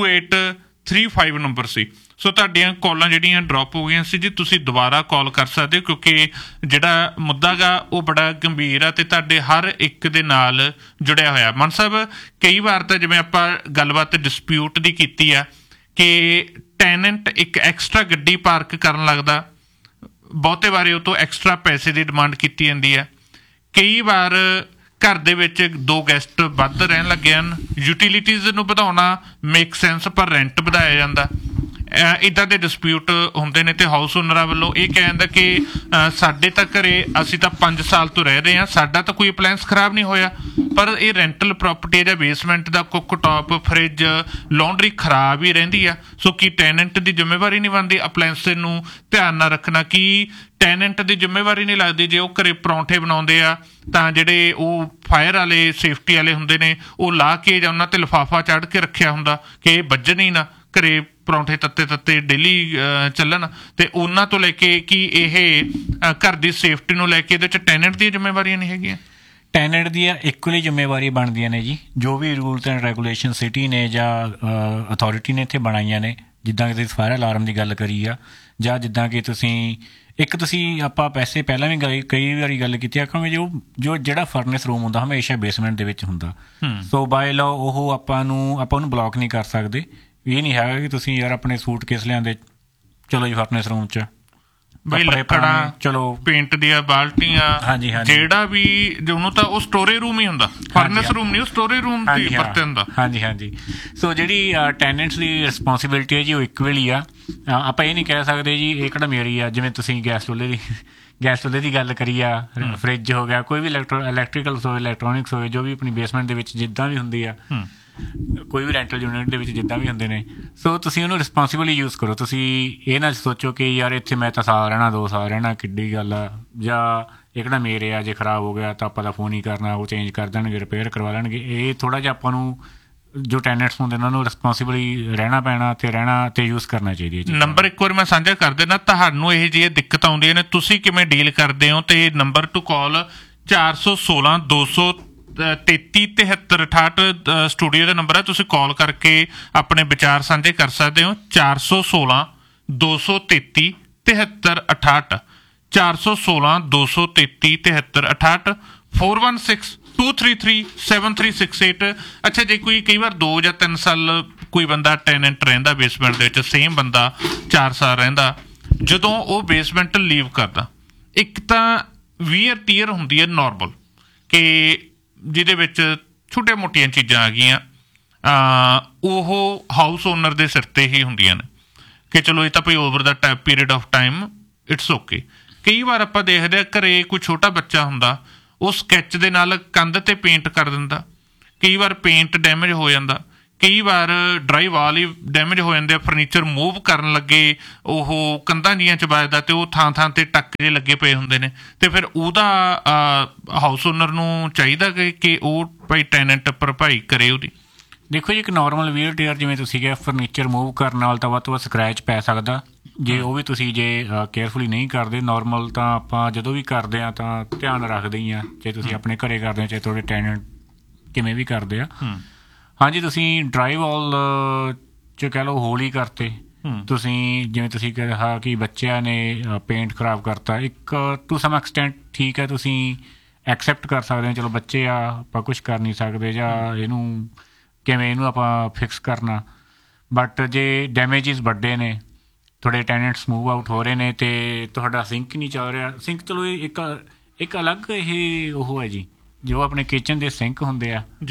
2835 ਨੰਬਰ ਸੀ। ਸੋ ਤੁਹਾਡੀਆਂ ਕਾਲਾਂ ਜਿਹੜੀਆਂ ਡ੍ਰੌਪ ਹੋ ਗਈਆਂ ਸੀ ਜੀ, ਤੁਸੀਂ ਦੁਬਾਰਾ ਕਾਲ ਕਰ ਸਕਦੇ ਹੋ ਕਿਉਂਕਿ ਜਿਹੜਾ ਮੁੱਦਾ ਗਾ ਉਹ ਬੜਾ ਗੰਭੀਰ ਆ ਤੇ ਤੁਹਾਡੇ ਹਰ ਇੱਕ ਦੇ ਨਾਲ ਜੁੜਿਆ ਹੋਇਆ। ਮਨ ਸਾਹਿਬ, ਕਈ ਵਾਰ ਤਾਂ ਜਿਵੇਂ ਆਪਾਂ ਗੱਲਬਾਤ ਡਿਸਪਿਊਟ ਦੀ ਕੀਤੀ ਆ ਕਿ ਟੈਨੈਂਟ ਇੱਕ ਐਕਸਟਰਾ ਗੱਡੀ ਪਾਰਕ ਕਰਨ ਲੱਗਦਾ, ਬਹੁਤੇ ਵਾਰੀ ਉਹ ਤੋਂ ਐਕਸਟਰਾ ਪੈਸੇ ਦੀ ਡਿਮਾਂਡ ਕੀਤੀ ਜਾਂਦੀ ਹੈ। ਕਈ ਵਾਰ ਘਰ ਦੇ ਵਿੱਚ 2 ਗੈਸਟ ਵੱਧ ਰਹਿਣ ਲੱਗੇ ਹਨ, ਯੂਟਿਲਿਟੀਜ਼ ਨੂੰ ਵਧਾਉਣਾ ਮੇਕ ਸੈਂਸ ਪਰ ਰੈਂਟ ਵਧਾਇਆ ਜਾਂਦਾ। ਇੱਦਾਂ ਦੇ ਡਿਸਪਿਊਟ ਹੁੰਦੇ ਨੇ ਤੇ ਹਾਊਸ ਓਨਰਾਂ ਵੱਲੋਂ ਇਹ ਕਿਹਾ ਜਾਂਦਾ ਕਿ ਸਾਡੇ ਤਾਂ ਘਰੇ ਅਸੀਂ ਤਾਂ 5 ਸਾਲ ਤੋਂ ਰਹਿ ਰਹੇ ਹਾਂ, ਸਾਡਾ ਤਾਂ ਕੋਈ ਅਪਲਾਇੰਸ ਖਰਾਬ ਨਹੀਂ ਹੋਇਆ, ਪਰ ਇਹ ਰੈਂਟਲ ਪ੍ਰਾਪਰਟੀ ਜਾਂ ਬੇਸਮੈਂਟ ਦਾ ਕੁੱਕ ਟਾਪ, ਫਰਿੱਜ, ਲਾਂਡਰੀ ਖਰਾਬ ਹੀ ਰਹਿੰਦੀ ਆ। ਸੋ ਕੀ ਟੈਨੈਂਟ ਦੀ ਜ਼ਿੰਮੇਵਾਰੀ ਨਹੀਂ ਬਣਦੀ ਅਪਲਾਇੰਸ ਨੂੰ ਧਿਆਨ ਨਾਲ ਰੱਖਣਾ? ਕੀ ਟੈਨੈਂਟ ਦੀ ਜ਼ਿੰਮੇਵਾਰੀ ਨਹੀਂ ਲੱਗਦੀ ਜੇ ਉਹ ਘਰੇ ਪਰੌਂਠੇ ਬਣਾਉਂਦੇ ਆ ਤਾਂ ਜਿਹੜੇ ਉਹ ਫਾਇਰ ਵਾਲੇ ਸੇਫਟੀ ਵਾਲੇ ਹੁੰਦੇ ਨੇ ਉਹ ਲਾ ਕੇ ਜਾਂ ਉਹਨਾਂ ਤੇ ਲਿਫਾਫਾ ਚੜ੍ਹ ਕੇ ਰੱਖਿਆ ਹੁੰਦਾ ਕਿ ਇਹ ਵੱਜਣ ਹੀ ਨਾ, ਘਰੇ ਪਰੌਂਠੇ ਤੱਤੇ ਡੇਲੀ ਚੱਲਣ, ਤੇ ਉਹਨਾਂ ਤੋਂ ਲੈ ਕੇ ਕੀ ਇਹ ਘਰ ਦੀ ਸੇਫਟੀ ਨੂੰ ਲੈ ਕੇ ਇਹਦੇ 'ਚ ਟੈਨੈਂਟ ਦੀਆਂ ਜ਼ਿੰਮੇਵਾਰੀਆਂ ਨਹੀਂ ਹੈਗੀਆਂ? ਟੈਨੈਂਟ ਦੀਆਂ ਇਕੁਅਲੀ ਜ਼ਿੰਮੇਵਾਰੀ ਬਣਦੀਆਂ ਨੇ ਜੀ। ਜੋ ਵੀ ਰੂਲਸ ਐਂਡ ਰੈਗੂਲੇਸ਼ਨ ਸਿਟੀ ਨੇ ਜਾਂ ਅਥਾਰਟੀ ਨੇ ਇੱਥੇ ਬਣਾਈਆਂ ਨੇ, ਜਿੱਦਾਂ ਕਿ ਤੁਸੀਂ ਫਾਇਰ ਅਲਾਰਮ ਦੀ ਗੱਲ ਕਰੀ ਆ, ਜਾਂ ਜਿੱਦਾਂ ਕਿ ਤੁਸੀਂ ਆਪਾਂ ਪੈਸੇ ਪਹਿਲਾਂ ਵੀ ਕਈ ਵਾਰੀ ਗੱਲ ਕੀਤੀ ਆ ਕਿ ਜੋ ਜਿਹੜਾ ਫਰਨੈਸ ਰੂਮ ਹੁੰਦਾ ਹਮੇਸ਼ਾ ਬੇਸਮੈਂਟ ਦੇ ਵਿੱਚ ਹੁੰਦਾ। ਸੋ ਬਾਏ ਲਾਅ ਉਹ ਆਪਾਂ ਉਹਨੂੰ ਬਲੋਕ ਨਹੀਂ ਕਰ ਸਕਦੇ। ਇਹ ਨਹੀਂ ਹੈਗਾ ਕਿ ਤੁਸੀਂ ਯਾਰ ਆਪਣੇ ਸੂਟ ਕੇਸ ਲਿਆਂਦੇ, ਚਲੋ ਜੀ ਫਰਨੈਸ ਰੂਮ 'ਚ ਬਈ ਲੱਕੜਾਂ, ਚਲੋ ਪੇਂਟ ਦੀਆਂ ਬਾਲਟੀਆਂ, ਜਿਹੜਾ ਵੀ ਉਹਨੂੰ ਤਾਂ ਉਹ ਸਟੋਰੇਜ ਰੂਮ ਹੀ ਹੁੰਦਾ, ਫਰਨੈਸ ਰੂਮ ਨਹੀਂ, ਉਹ ਸਟੋਰੇਜ ਰੂਮ ਤੇ ਵਰਤਿਆ ਹੁੰਦਾ। ਹਾਂਜੀ। ਸੋ ਜਿਹੜੀ ਟੈਨੈਂਟਸ ਦੀ ਰਿਸਪੋਂਸੀਬਿਲਿਟੀ ਹੈ ਜੀ ਉਹ ਇਕੁਅਲ ਹੀ ਆ। ਆਪਾਂ ਇਹ ਨਹੀਂ ਕਹਿ ਸਕਦੇ ਜੀ ਇਹ ਕਿਹੜਾ ਮੇਰੀ ਆ। ਜਿਵੇਂ ਤੁਸੀਂ ਗੈਸ ਚੁੱਲ੍ਹੇ ਦੀ ਗੱਲ ਕਰੀ ਆ, ਫਰਿੱਜ ਹੋ ਗਿਆ, ਕੋਈ ਵੀ ਇਲੈਕਟ੍ਰੀਕਲ ਹੋਵੇ, ਇਲੈਕਟ੍ਰੋਨਿਕਸ ਹੋਵੇ, ਜੋ ਵੀ ਆਪਣੀ ਬੇਸਮੈਂਟ ਦੇ ਵਿੱਚ ਜਿੱਦਾਂ ਵੀ ਹੁੰਦੀ ਆ, ਕੋਈ ਵੀ ਰੈਂਟਲ ਯੂਨਿਟ ਦੇ ਵਿੱਚ ਜਿੱਦਾਂ ਵੀ ਹੁੰਦੇ ਨੇ, ਸੋ ਤੁਸੀਂ ਉਹਨੂੰ ਰਿਸਪੋਂਸੀਬਲੀ ਯੂਜ਼ ਕਰੋ। ਤੁਸੀਂ ਇਹ ਨਾ ਸੋਚੋ ਕਿ ਯਾਰ ਇੱਥੇ ਮੈਂ ਤਾਂ ਸਾਲ ਰਹਿਣਾ, 2 ਸਾਲ ਰਹਿਣਾ, ਕਿੱਡੀ ਗੱਲ ਆ, ਜਾਂ ਇਹ ਕਿਹੜਾ ਮੇਰੇ ਆ, ਜੇ ਖਰਾਬ ਹੋ ਗਿਆ ਤਾਂ ਆਪਾਂ ਤਾਂ ਫੋਨ ਹੀ ਕਰਨਾ, ਉਹ ਚੇਂਜ ਕਰ ਦੇਣਗੇ, ਰਿਪੇਅਰ ਕਰਵਾ ਲੈਣਗੇ। ਇਹ ਥੋੜ੍ਹਾ ਜਿਹਾ ਆਪਾਂ ਨੂੰ ਜੋ ਟੈਨੈਂਟਸ ਹੁੰਦੇ ਉਹਨਾਂ ਨੂੰ ਰਿਸਪੋਂਸੀਬਲੀ ਰਹਿਣਾ ਪੈਣਾ ਤੇ ਯੂਜ਼ ਕਰਨਾ ਚਾਹੀਦੀ ਹੈ। ਨੰਬਰ ਇੱਕ ਵਾਰ ਮੈਂ ਸਾਂਝਾ ਕਰ ਦੇਣਾ, ਤੁਹਾਨੂੰ ਇਹ ਜਿਹੀਆਂ ਦਿੱਕਤਾਂ ਆਉਂਦੀਆਂ ਨੇ, ਤੁਸੀਂ ਕਿਵੇਂ ਡੀਲ ਕਰਦੇ ਹੋ? ਤੇ ਨੰਬਰ ਟੂ ਕਾਲ 416 233 7368 ਸਟੂਡੀਓ ਦਾ ਨੰਬਰ ਹੈ। ਤੁਸੀਂ ਕਾਲ ਕਰਕੇ ਆਪਣੇ ਵਿਚਾਰ ਸਾਂਝੇ ਕਰ ਸਕਦੇ ਹੋ। 416 233 7368 416 233 7368 416 233 7368। ਅੱਛਾ, ਜੇ ਕਈ ਵਾਰ 2 ਜਾਂ 3 ਸਾਲ ਕੋਈ ਬੰਦਾ ਟੈਨੈਂਟ ਰਹਿੰਦਾ ਬੇਸਮੈਂਟ ਦੇ ਵਿੱਚ, ਸੇਮ ਬੰਦਾ 4 ਸਾਲ ਰਹਿੰਦਾ, ਜਦੋਂ ਉਹ ਬੇਸਮੈਂਟ ਲੀਵ ਕਰਦਾ, ਇੱਕ ਤਾਂ ਵੀਅਰ ਟੀਅਰ ਹੁੰਦੀ ਹੈ ਨਾਰਮਲ, ਕਿ ਜਿਹਦੇ ਵਿੱਚ ਛੋਟੀਆਂ ਮੋਟੀਆਂ ਚੀਜ਼ਾਂ ਆ ਗਈਆਂ, ਉਹ ਹਾਊਸ ਓਨਰ ਦੇ ਸਿਰ ਤੇ ਹੀ ਹੁੰਦੀਆਂ ਨੇ ਕਿ ਚਲੋ ਇਹ ਤਾਂ ਭਾਈ over the period of time it's okay. ਕਈ ਵਾਰ ਆਪਾਂ ਦੇਖਦੇ ਹਾਂ ਘਰੇ ਕੋਈ ਛੋਟਾ ਬੱਚਾ ਹੁੰਦਾ, ਉਹ ਸਕੈਚ ਦੇ ਨਾਲ ਕੰਧ ਤੇ ਪੇਂਟ ਕਰ ਦਿੰਦਾ, ਕਈ ਵਾਰ ਪੇਂਟ ਡੈਮੇਜ ਹੋ ਜਾਂਦਾ, ਕਈ ਵਾਰ ਡਰਾਈ ਵਾਲ ਹੀ ਡੈਮੇਜ ਹੋ ਜਾਂਦੇ ਆ, ਫਰਨੀਚਰ ਮੂਵ ਕਰਨ ਲੱਗੇ ਉਹ ਕੰਧਾਂ ਜੀਆਂ 'ਚ ਵੱਜਦਾ ਤੇ ਉਹ ਥਾਂ ਤੇ ਟੱਕ ਜੇ ਲੱਗੇ ਪਏ ਹੁੰਦੇ ਨੇ, ਤੇ ਫਿਰ ਉਹਦਾ ਹਾਊਸ ਓਨਰ ਨੂੰ ਚਾਹੀਦਾ ਕਿ ਉਹ ਭਾਈ ਟੈਨੈਂਟ ਭਰਪਾਈ ਕਰੇ ਉਹਦੀ। ਦੇਖੋ ਜੀ, ਇੱਕ ਨੋਰਮਲ ਵੀਅਰ ਟੇਅਰ ਜਿਵੇਂ ਤੁਸੀਂ ਕਿਹਾ, ਫਰਨੀਚਰ ਮੂਵ ਕਰਨ ਨਾਲ ਤਾਂ ਵੱਧ ਤੋਂ ਵੱਧ ਸਕਰੈਚ ਪੈ ਸਕਦਾ, ਜੇ ਉਹ ਵੀ ਤੁਸੀਂ ਕੇਅਰਫੁਲੀ ਨਹੀਂ ਕਰਦੇ। ਨੋਰਮਲ ਤਾਂ ਆਪਾਂ ਜਦੋਂ ਵੀ ਕਰਦੇ ਹਾਂ ਤਾਂ ਧਿਆਨ ਰੱਖਦੇ ਹੀ ਹਾਂ, ਚਾਹੇ ਤੁਸੀਂ ਆਪਣੇ ਘਰੇ ਕਰਦੇ ਹੋ, ਚਾਹੇ ਤੁਹਾਡੇ ਟੈਨੈਂਟ ਕਿਵੇਂ ਵੀ ਕਰਦੇ ਆ। ਹਾਂਜੀ, ਤੁਸੀਂ ਡਰਾਈ ਵਾਲ 'ਚ ਕਹਿ ਲਓ ਹੋਲ ਹੀ ਕਰਤੇ, ਤੁਸੀਂ ਜਿਵੇਂ ਤੁਸੀਂ ਕਿਹਾ ਕਿ ਬੱਚਿਆਂ ਨੇ ਪੇਂਟ ਖਰਾਬ ਕਰਤਾ, ਇੱਕ ਟੂ ਸਮ ਐਕਸਟੈਂਟ ਠੀਕ ਹੈ, ਤੁਸੀਂ ਐਕਸੈਪਟ ਕਰ ਸਕਦੇ ਹੋ, ਚਲੋ ਬੱਚੇ ਆ, ਆਪਾਂ ਕੁਛ ਕਰ ਨਹੀਂ ਸਕਦੇ, ਜਾਂ ਇਹਨੂੰ ਆਪਾਂ ਫਿਕਸ ਕਰਨਾ। ਬਟ ਜੇ ਡੈਮੇਜਿਸ ਵੱਡੇ ਨੇ, ਤੁਹਾਡੇ ਟੈਨੈਂਟਸ ਮੂਵ ਆਊਟ ਹੋ ਰਹੇ ਨੇ ਤੇ ਤੁਹਾਡਾ ਸਿੰਕ ਨਹੀਂ ਚੱਲ ਰਿਹਾ, ਸਿੰਕ ਚਲੋ ਇੱਕ ਅਲੱਗ ਉਹ ਹੈ ਜੀ, ਜੋ ਆਪਣੇ ਕਿਚਨ ਦੇ ਸਿੰਕ ਹੁੰਦੇ ਆ ਜੀ,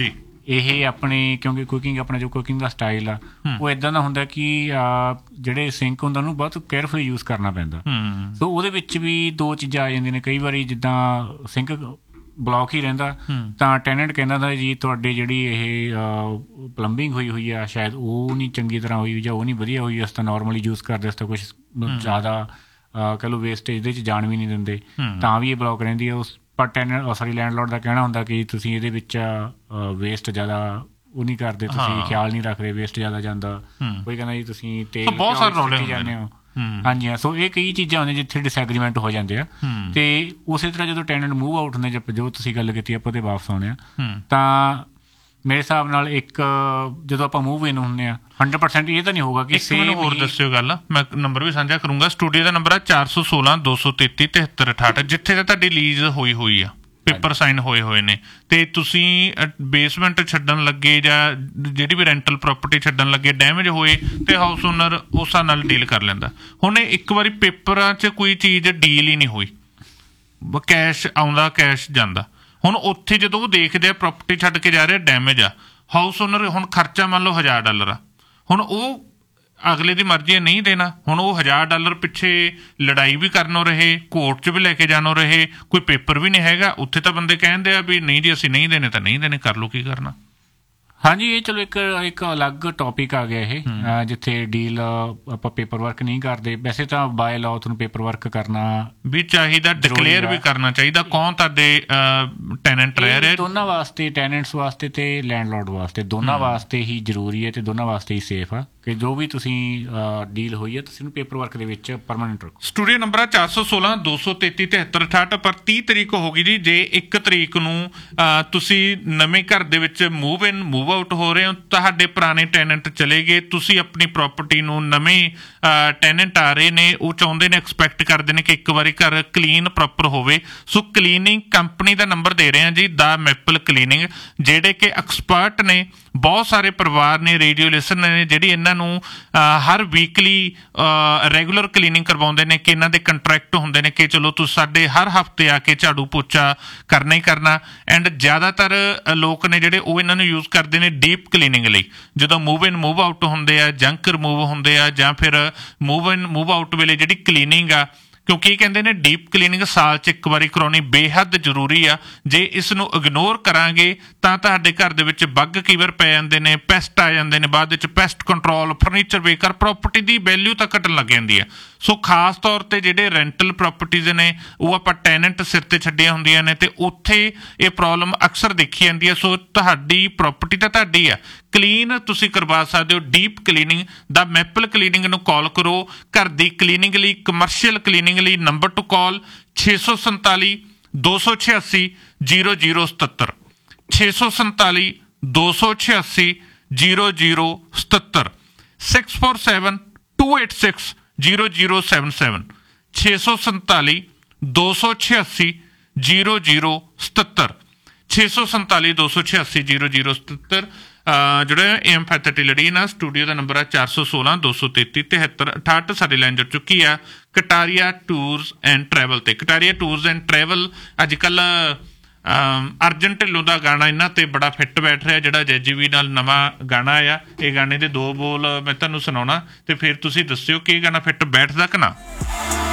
ਇਹ ਆਪਣੇ ਕਿਉਂਕਿ ਕੁਕਿੰਗ ਆਪਣਾ ਜੋ ਕੁਕਿੰਗ ਦਾ ਸਟਾਈਲ ਆ ਉਹ ਇਦਾਂ ਦਾ ਹੁੰਦਾ ਕਿ ਜਿਹੜੇ ਸਿੰਕ ਹੁੰਦਾ ਉਹਨੂੰ ਬਹੁਤ ਕੇਅਰਫੁਲੀ ਯੂਜ਼ ਕਰਨਾ ਪੈਂਦਾ। ਸੋ ਉਹਦੇ ਵਿੱਚ ਵੀ ਦੋ ਚੀਜ਼ਾਂ ਆ ਜਾਂਦੀਆਂ ਨੇ ਕਈ ਵਾਰੀ, ਜਿੱਦਾਂ ਸਿੰਕ ਬਲੌਕ ਹੀ ਰਹਿੰਦਾ ਤਾਂ ਟੈਨੈਂਟ ਕਹਿੰਦਾ ਦਾ ਜੀ ਤੁਹਾਡੀ ਜਿਹੜੀ ਇਹ ਪਲੰਬਿੰਗ ਹੋਈ ਆ ਸ਼ਾਇਦ ਉਹ ਨਹੀਂ ਚੰਗੀ ਤਰ੍ਹਾਂ ਹੋਈ ਜਾਂ ਉਹ ਨਹੀਂ ਵਧੀਆ ਹੋਈ, ਅਸੀਂ ਤਾਂ ਨੋਰਮਲੀ ਯੂਜ਼ ਕਰਦੇ, ਅਸੀਂ ਤਾਂ ਕੁਛ ਜ਼ਿਆਦਾ ਕਹਿ ਲਓ ਵੇਸਟੇਜ ਇਹਦੇ 'ਚ ਜਾਣ ਵੀ ਨਹੀਂ ਦਿੰਦੇ, ਤਾਂ ਵੀ ਇਹ ਬਲੌਕ ਰਹਿੰਦੀ ਹੈ। ਉਸ ਪਰ ਲੈਂਡਲੋਰਡ ਦਾ ਕਹਿਣਾ ਹੁੰਦਾ ਕਿ ਤੁਸੀਂ ਇਹਦੇ ਵਿੱਚ ਵੇਸਟ ਜ਼ਿਆਦਾ ਉਹ ਨਹੀਂ ਕਰਦੇ, ਤੁਸੀਂ ਖਿਆਲ ਨਹੀਂ ਰੱਖਦੇ, ਵੇਸਟ ਜ਼ਿਆਦਾ ਜਾਂਦਾ। ਕੋਈ ਕਹਿੰਦਾ ਜੀ ਤੁਸੀਂ ਤੇਲ ਜਾਂਦੇ ਹੋ। ਹਾਂਜੀ ਹਾਂ, ਸੋ ਇਹ ਕਈ ਚੀਜ਼ਾਂ ਹੁੰਦੀਆਂ ਜਿੱਥੇ ਡਿਸਐਗਰੀਮੈਂਟ ਹੋ ਜਾਂਦੇ ਆ। ਤੇ ਉਸੇ ਤਰ੍ਹਾਂ ਜਦੋਂ ਟੈਨੈਂਟ ਮੂਵ ਆਊਟ ਹੁੰਦੇ, ਜੋ ਤੁਸੀਂ ਗੱਲ ਕੀਤੀ ਆਪਾਂ ਉਹਦੇ ਵਾਪਸ ਆਉਂਦੇ ਆ, ਤਾਂ ਮੇਰੇ ਹਿਸਾਬ ਨਾਲ ਇੱਕ ਜਦੋਂ ਆਪਾਂ ਮੂਵ ਇਨ ਹੁੰਦੇ ਆ 100% ਇਹ ਤਾਂ ਨਹੀਂ ਹੋਊਗਾ ਕਿ ਮੈਨੂੰ ਹੋਰ ਦੱਸਿਓ ਗੱਲ, ਮੈਂ ਨੰਬਰ ਵੀ ਸਾਂਝਾ ਕਰੂੰਗਾ। ਸਟੂਡੀਓ ਦਾ ਨੰਬਰ ਆ 416 233 7368, ਜਿੱਥੇ ਤਾਂ ਤੁਹਾਡੀ ਲੀਜ਼ ਹੋਈ ਆ, ਪੇਪਰ ਸਾਈਨ ਹੋਏ ਨੇ, ਤੇ ਤੁਸੀਂ ਬੇਸਮੈਂਟ ਛੱਡਣ ਲੱਗੇ ਜਾਂ ਜਿਹੜੀ ਵੀ ਰੈਂਟਲ ਪ੍ਰਾਪਰਟੀ ਛੱਡਣ ਲੱਗੇ ਡੈਮੇਜ ਹੋਏ ਤੇ ਹਾਊਸ ਓਨਰ ਉਸ ਨਾਲ ਡੀਲ ਕਰ ਲੈਂਦਾ। ਹੁਣ ਇੱਕ ਵਾਰੀ ਪੇਪਰਾਂ 'ਚ ਕੋਈ ਚੀਜ਼ ਡੀਲ ਹੀ ਨਹੀਂ ਹੋਈ, ਕੈਸ਼ ਆਉਂਦਾ ਕੈਸ਼ ਜਾਂਦਾ, ਹੁਣ ਉੱਥੇ ਜਦੋਂ ਉਹ ਦੇਖਦੇ ਆ ਪ੍ਰਾਪਰਟੀ ਛੱਡ ਕੇ ਜਾ ਰਿਹਾ ਡੈਮੇਜ ਆ, ਹਾਊਸ ਓਨਰ ਹੁਣ ਖਰਚਾ ਮੰਨ ਲਓ $1000 ਆ, ਹੁਣ ਉਹ ਅਗਲੇ ਦੀ ਮਰਜ਼ੀ ਨਹੀਂ ਦੇਣਾ, ਹੁਣ ਉਹ $1000 ਪਿੱਛੇ ਲੜਾਈ ਵੀ ਕਰਨੋਂ ਰਹੇ, ਕੋਰਟ 'ਚ ਵੀ ਲੈ ਕੇ ਜਾਣੋਂ ਰਹੇ, ਕੋਈ ਪੇਪਰ ਵੀ ਨਹੀਂ ਹੈਗਾ, ਉੱਥੇ ਤਾਂ ਬੰਦੇ ਕਹਿੰਦੇ ਆ ਵੀ ਨਹੀਂ ਜੀ ਅਸੀਂ ਨਹੀਂ ਦੇਣੇ ਤਾਂ ਨਹੀਂ ਦੇਣੇ, ਕਰ ਲਓ ਕੀ ਕਰਨਾ। ਹਾਂਜੀ, ਇਹ ਚਲੋ ਇੱਕ ਅਲੱਗ ਟੌਪਿਕ ਆ ਗਿਆ ਇਹ, ਜਿੱਥੇ ਡੀਲ ਆਪਾਂ ਪੇਪਰ ਵਰਕ ਨਹੀਂ ਕਰਦੇ। ਵੈਸੇ ਤਾਂ ਬਾਏ ਲਾਅ ਤੁਹਾਨੂੰ ਪੇਪਰ ਵਰਕ ਕਰਨਾ ਵੀ ਚਾਹੀਦਾ, ਡਿਕਲੇਅਰ ਵੀ ਕਰਨਾ ਚਾਹੀਦਾ ਕੌਣ ਤੁਹਾਡੇ ਟੈਨੈਂਟ ਰਹਿ ਰਹੇ, ਦੋਨਾਂ ਵਾਸਤੇ, ਟੈਨੈਂਟਸ ਵਾਸਤੇ ਤੇ ਲੈਂਡਲੋਰਡ ਵਾਸਤੇ, ਦੋਨਾਂ ਵਾਸਤੇ ਹੀ ਜ਼ਰੂਰੀ ਹੈ ਤੇ ਦੋਨਾਂ ਵਾਸਤੇ ਹੀ ਸੇਫ ਆ ਕਿ ਜੋ ਵੀ ਤੁਸੀਂ ਡੀਲ ਹੋਈ ਹੈ ਤੁਸੀਂ ਉਹਨੂੰ ਪੇਪਰ ਵਰਕ ਦੇ ਵਿੱਚ ਪਰਮਾਨੈਂਟ ਰੱਖੋ। ਸਟੂਡੀਓ ਨੰਬਰ ਆ 416 233 7368। ਪਰ 30 ਤਰੀਕ ਹੋ ਗਈ ਜੀ, ਜੇ 1 ਤਰੀਕ ਨੂੰ ਤੁਸੀਂ ਨਵੇਂ ਘਰ ਦੇ ਵਿੱਚ ਮੂਵ ਇਨ ਮੂਵ ਆਊਟ ਹੋ ਰਹੇ ਹੋ, ਤੁਹਾਡੇ ਪੁਰਾਣੇ ਟੈਨੈਂਟ ਚਲੇ ਗਏ, ਤੁਸੀਂ ਆਪਣੀ ਪ੍ਰਾਪਰਟੀ ਨੂੰ ਨਵੇਂ ਟੈਨੈਂਟ ਆ ਰਹੇ ਨੇ, ਉਹ ਚਾਹੁੰਦੇ ਨੇ, ਐਕਸਪੈਕਟ ਕਰਦੇ ਨੇ ਕਿ ਇੱਕ ਵਾਰੀ ਘਰ ਕਲੀਨ ਪ੍ਰੋਪਰ ਹੋਵੇ। ਸੋ ਕਲੀਨਿੰਗ ਕੰਪਨੀ ਦਾ ਨੰਬਰ ਦੇ ਰਹੇ ਹਾਂ ਜੀ, ਦਾ ਮੈਪਲ ਕਲੀਨਿੰਗ, ਜਿਹੜੇ ਕਿ ਐਕਸਪਰਟ ਨੇ। ਬਹੁਤ ਸਾਰੇ ਪਰਿਵਾਰ ਨੇ, ਰੇਡੀਓ ਲਿਸਨਰ ਨੇ ਜਿਹੜੀ ਇਹਨਾਂ ਨੂੰ ਹਰ ਵੀਕਲੀ ਰੈਗੂਲਰ ਕਲੀਨਿੰਗ ਕਰਵਾਉਂਦੇ ਨੇ, ਕਿ ਇਹਨਾਂ ਦੇ ਕੰਟਰੈਕਟ ਹੁੰਦੇ ਨੇ ਕਿ ਚਲੋ ਤੁਸੀਂ ਸਾਡੇ ਹਰ ਹਫਤੇ ਆ ਕੇ ਝਾੜੂ ਪੋਚਾ ਕਰਨਾ ਹੀ ਕਰਨਾ। ਐਂਡ ਜ਼ਿਆਦਾਤਰ ਲੋਕ ਨੇ ਜਿਹੜੇ ਉਹ ਇਹਨਾਂ ਨੂੰ ਯੂਜ਼ ਕਰਦੇ ਨੇ ਡੀਪ ਕਲੀਨਿੰਗ ਲਈ, ਜਦੋਂ ਮੂਵ ਇਨ ਮੂਵ ਆਊਟ ਹੁੰਦੇ ਆ, ਜੰਕ ਰਿਮੂਵ ਹੁੰਦੇ ਆ, ਜਾਂ ਫਿਰ ਮੂਵ ਇਨ ਮੂਵ ਆਊਟ ਵੇਲੇ ਜਿਹੜੀ ਕਲੀਨਿੰਗ ਆ, ਕਿਉਂਕਿ ਇਹ ਕਹਿੰਦੇ ਨੇ ਡੀਪ ਕਲੀਨਿੰਗ ਸਾਲ 'ਚ 1 ਵਾਰੀ ਕਰਾਉਣੀ ਬੇਹੱਦ ਜ਼ਰੂਰੀ ਆ। ਜੇ ਇਸ ਨੂੰ ਇਗਨੋਰ ਕਰਾਂਗੇ ਤਾਂ ਤੁਹਾਡੇ ਘਰ ਦੇ ਵਿੱਚ ਬੱਗ ਕਈ ਵਾਰ ਪੈ ਜਾਂਦੇ ਨੇ, ਪੈਸਟ ਆ ਜਾਂਦੇ ਨੇ, ਬਾਅਦ ਵਿੱਚ ਪੈਸਟ ਕੰਟਰੋਲ, ਫਰਨੀਚਰ ਬੇਕਾਰ, ਪ੍ਰਾਪਰਟੀ ਦੀ ਵੈਲਿਊ ਤਾਂ ਘਟਣ ਲੱਗ ਜਾਂਦੀ ਆ। ਸੋ ਖਾਸ ਤੌਰ ਤੇ ਜਿਹੜੇ ਰੈਂਟਲ ਪ੍ਰਾਪਰਟੀਜ਼ ਨੇ ਉਹ ਆਪਾਂ ਟੈਨੈਂਟ ਸਿਰ ਤੇ ਛੱਡੀਆਂ ਹੁੰਦੀਆਂ ਨੇ ਤੇ ਉੱਥੇ ਇਹ ਪ੍ਰੋਬਲਮ ਅਕਸਰ ਦੇਖੀ ਜਾਂਦੀ ਹੈ। ਸੋ ਤੁਹਾਡੀ ਪ੍ਰਾਪਰਟੀ ਤਾਂ ਤੁਹਾਡੀ ਆ, ਕਲੀਨ ਤੁਸੀਂ ਕਰਵਾ ਸਕਦੇ ਹੋ ਡੀਪ ਕਲੀਨਿੰਗ ਦਾ ਮੈਪਲ ਕਲੀਨਿੰਗ ਨੂੰ ਕਾਲ ਕਰੋ। ਘਰ ਦੀ ਕਲੀਨਿੰਗ ਲਈ, ਕਮਰਸ਼ੀਅਲ ਕਲੀਨਿੰਗ ਲਈ ਨੰਬਰ ਟੂ ਕਾਲ 647 286 0077 647 286 0077 647 286 0077 647 286 0077 647 286 0077। ਜਿਹੜਾ AM ਫੈਸਿਲਿਟੀ ਨਾ ਸਟੂਡੀਓ ਦਾ ਨੰਬਰ ਆ 416 233 7368। ਸਾਡੀ ਲਾਈਨ ਜੁੜ ਚੁੱਕੀ ਆ ਕਟਾਰੀਆ ਟੂਰਸ ਐਂਡ ਟਰੈਵਲ ਤੇ। ਕਟਾਰੀਆ ਟੂਰਸ ਐਂਡ ਟਰੈਵਲ ਅੱਜ ਕੱਲ੍ਹ ਅਰਜਨ ਢਿੱਲੋਂ ਦਾ ਗਾਣਾ ਇਹਨਾਂ ਤੇ ਬੜਾ ਫਿੱਟ ਬੈਠ ਰਿਹਾ, ਜਿਹੜਾ JGV ਨਾਲ ਨਵਾਂ ਗਾਣਾ ਆ। ਇਹ ਗਾਣੇ ਦੇ 2 ਬੋਲ ਮੈਂ ਤੁਹਾਨੂੰ ਸੁਣਾਉਣਾ ਤੇ ਫਿਰ ਤੁਸੀਂ ਦੱਸਿਓ ਕਿ ਇਹ ਗਾਣਾ ਫਿੱਟ ਬੈਠਦਾ ਕਿ ਨਾ।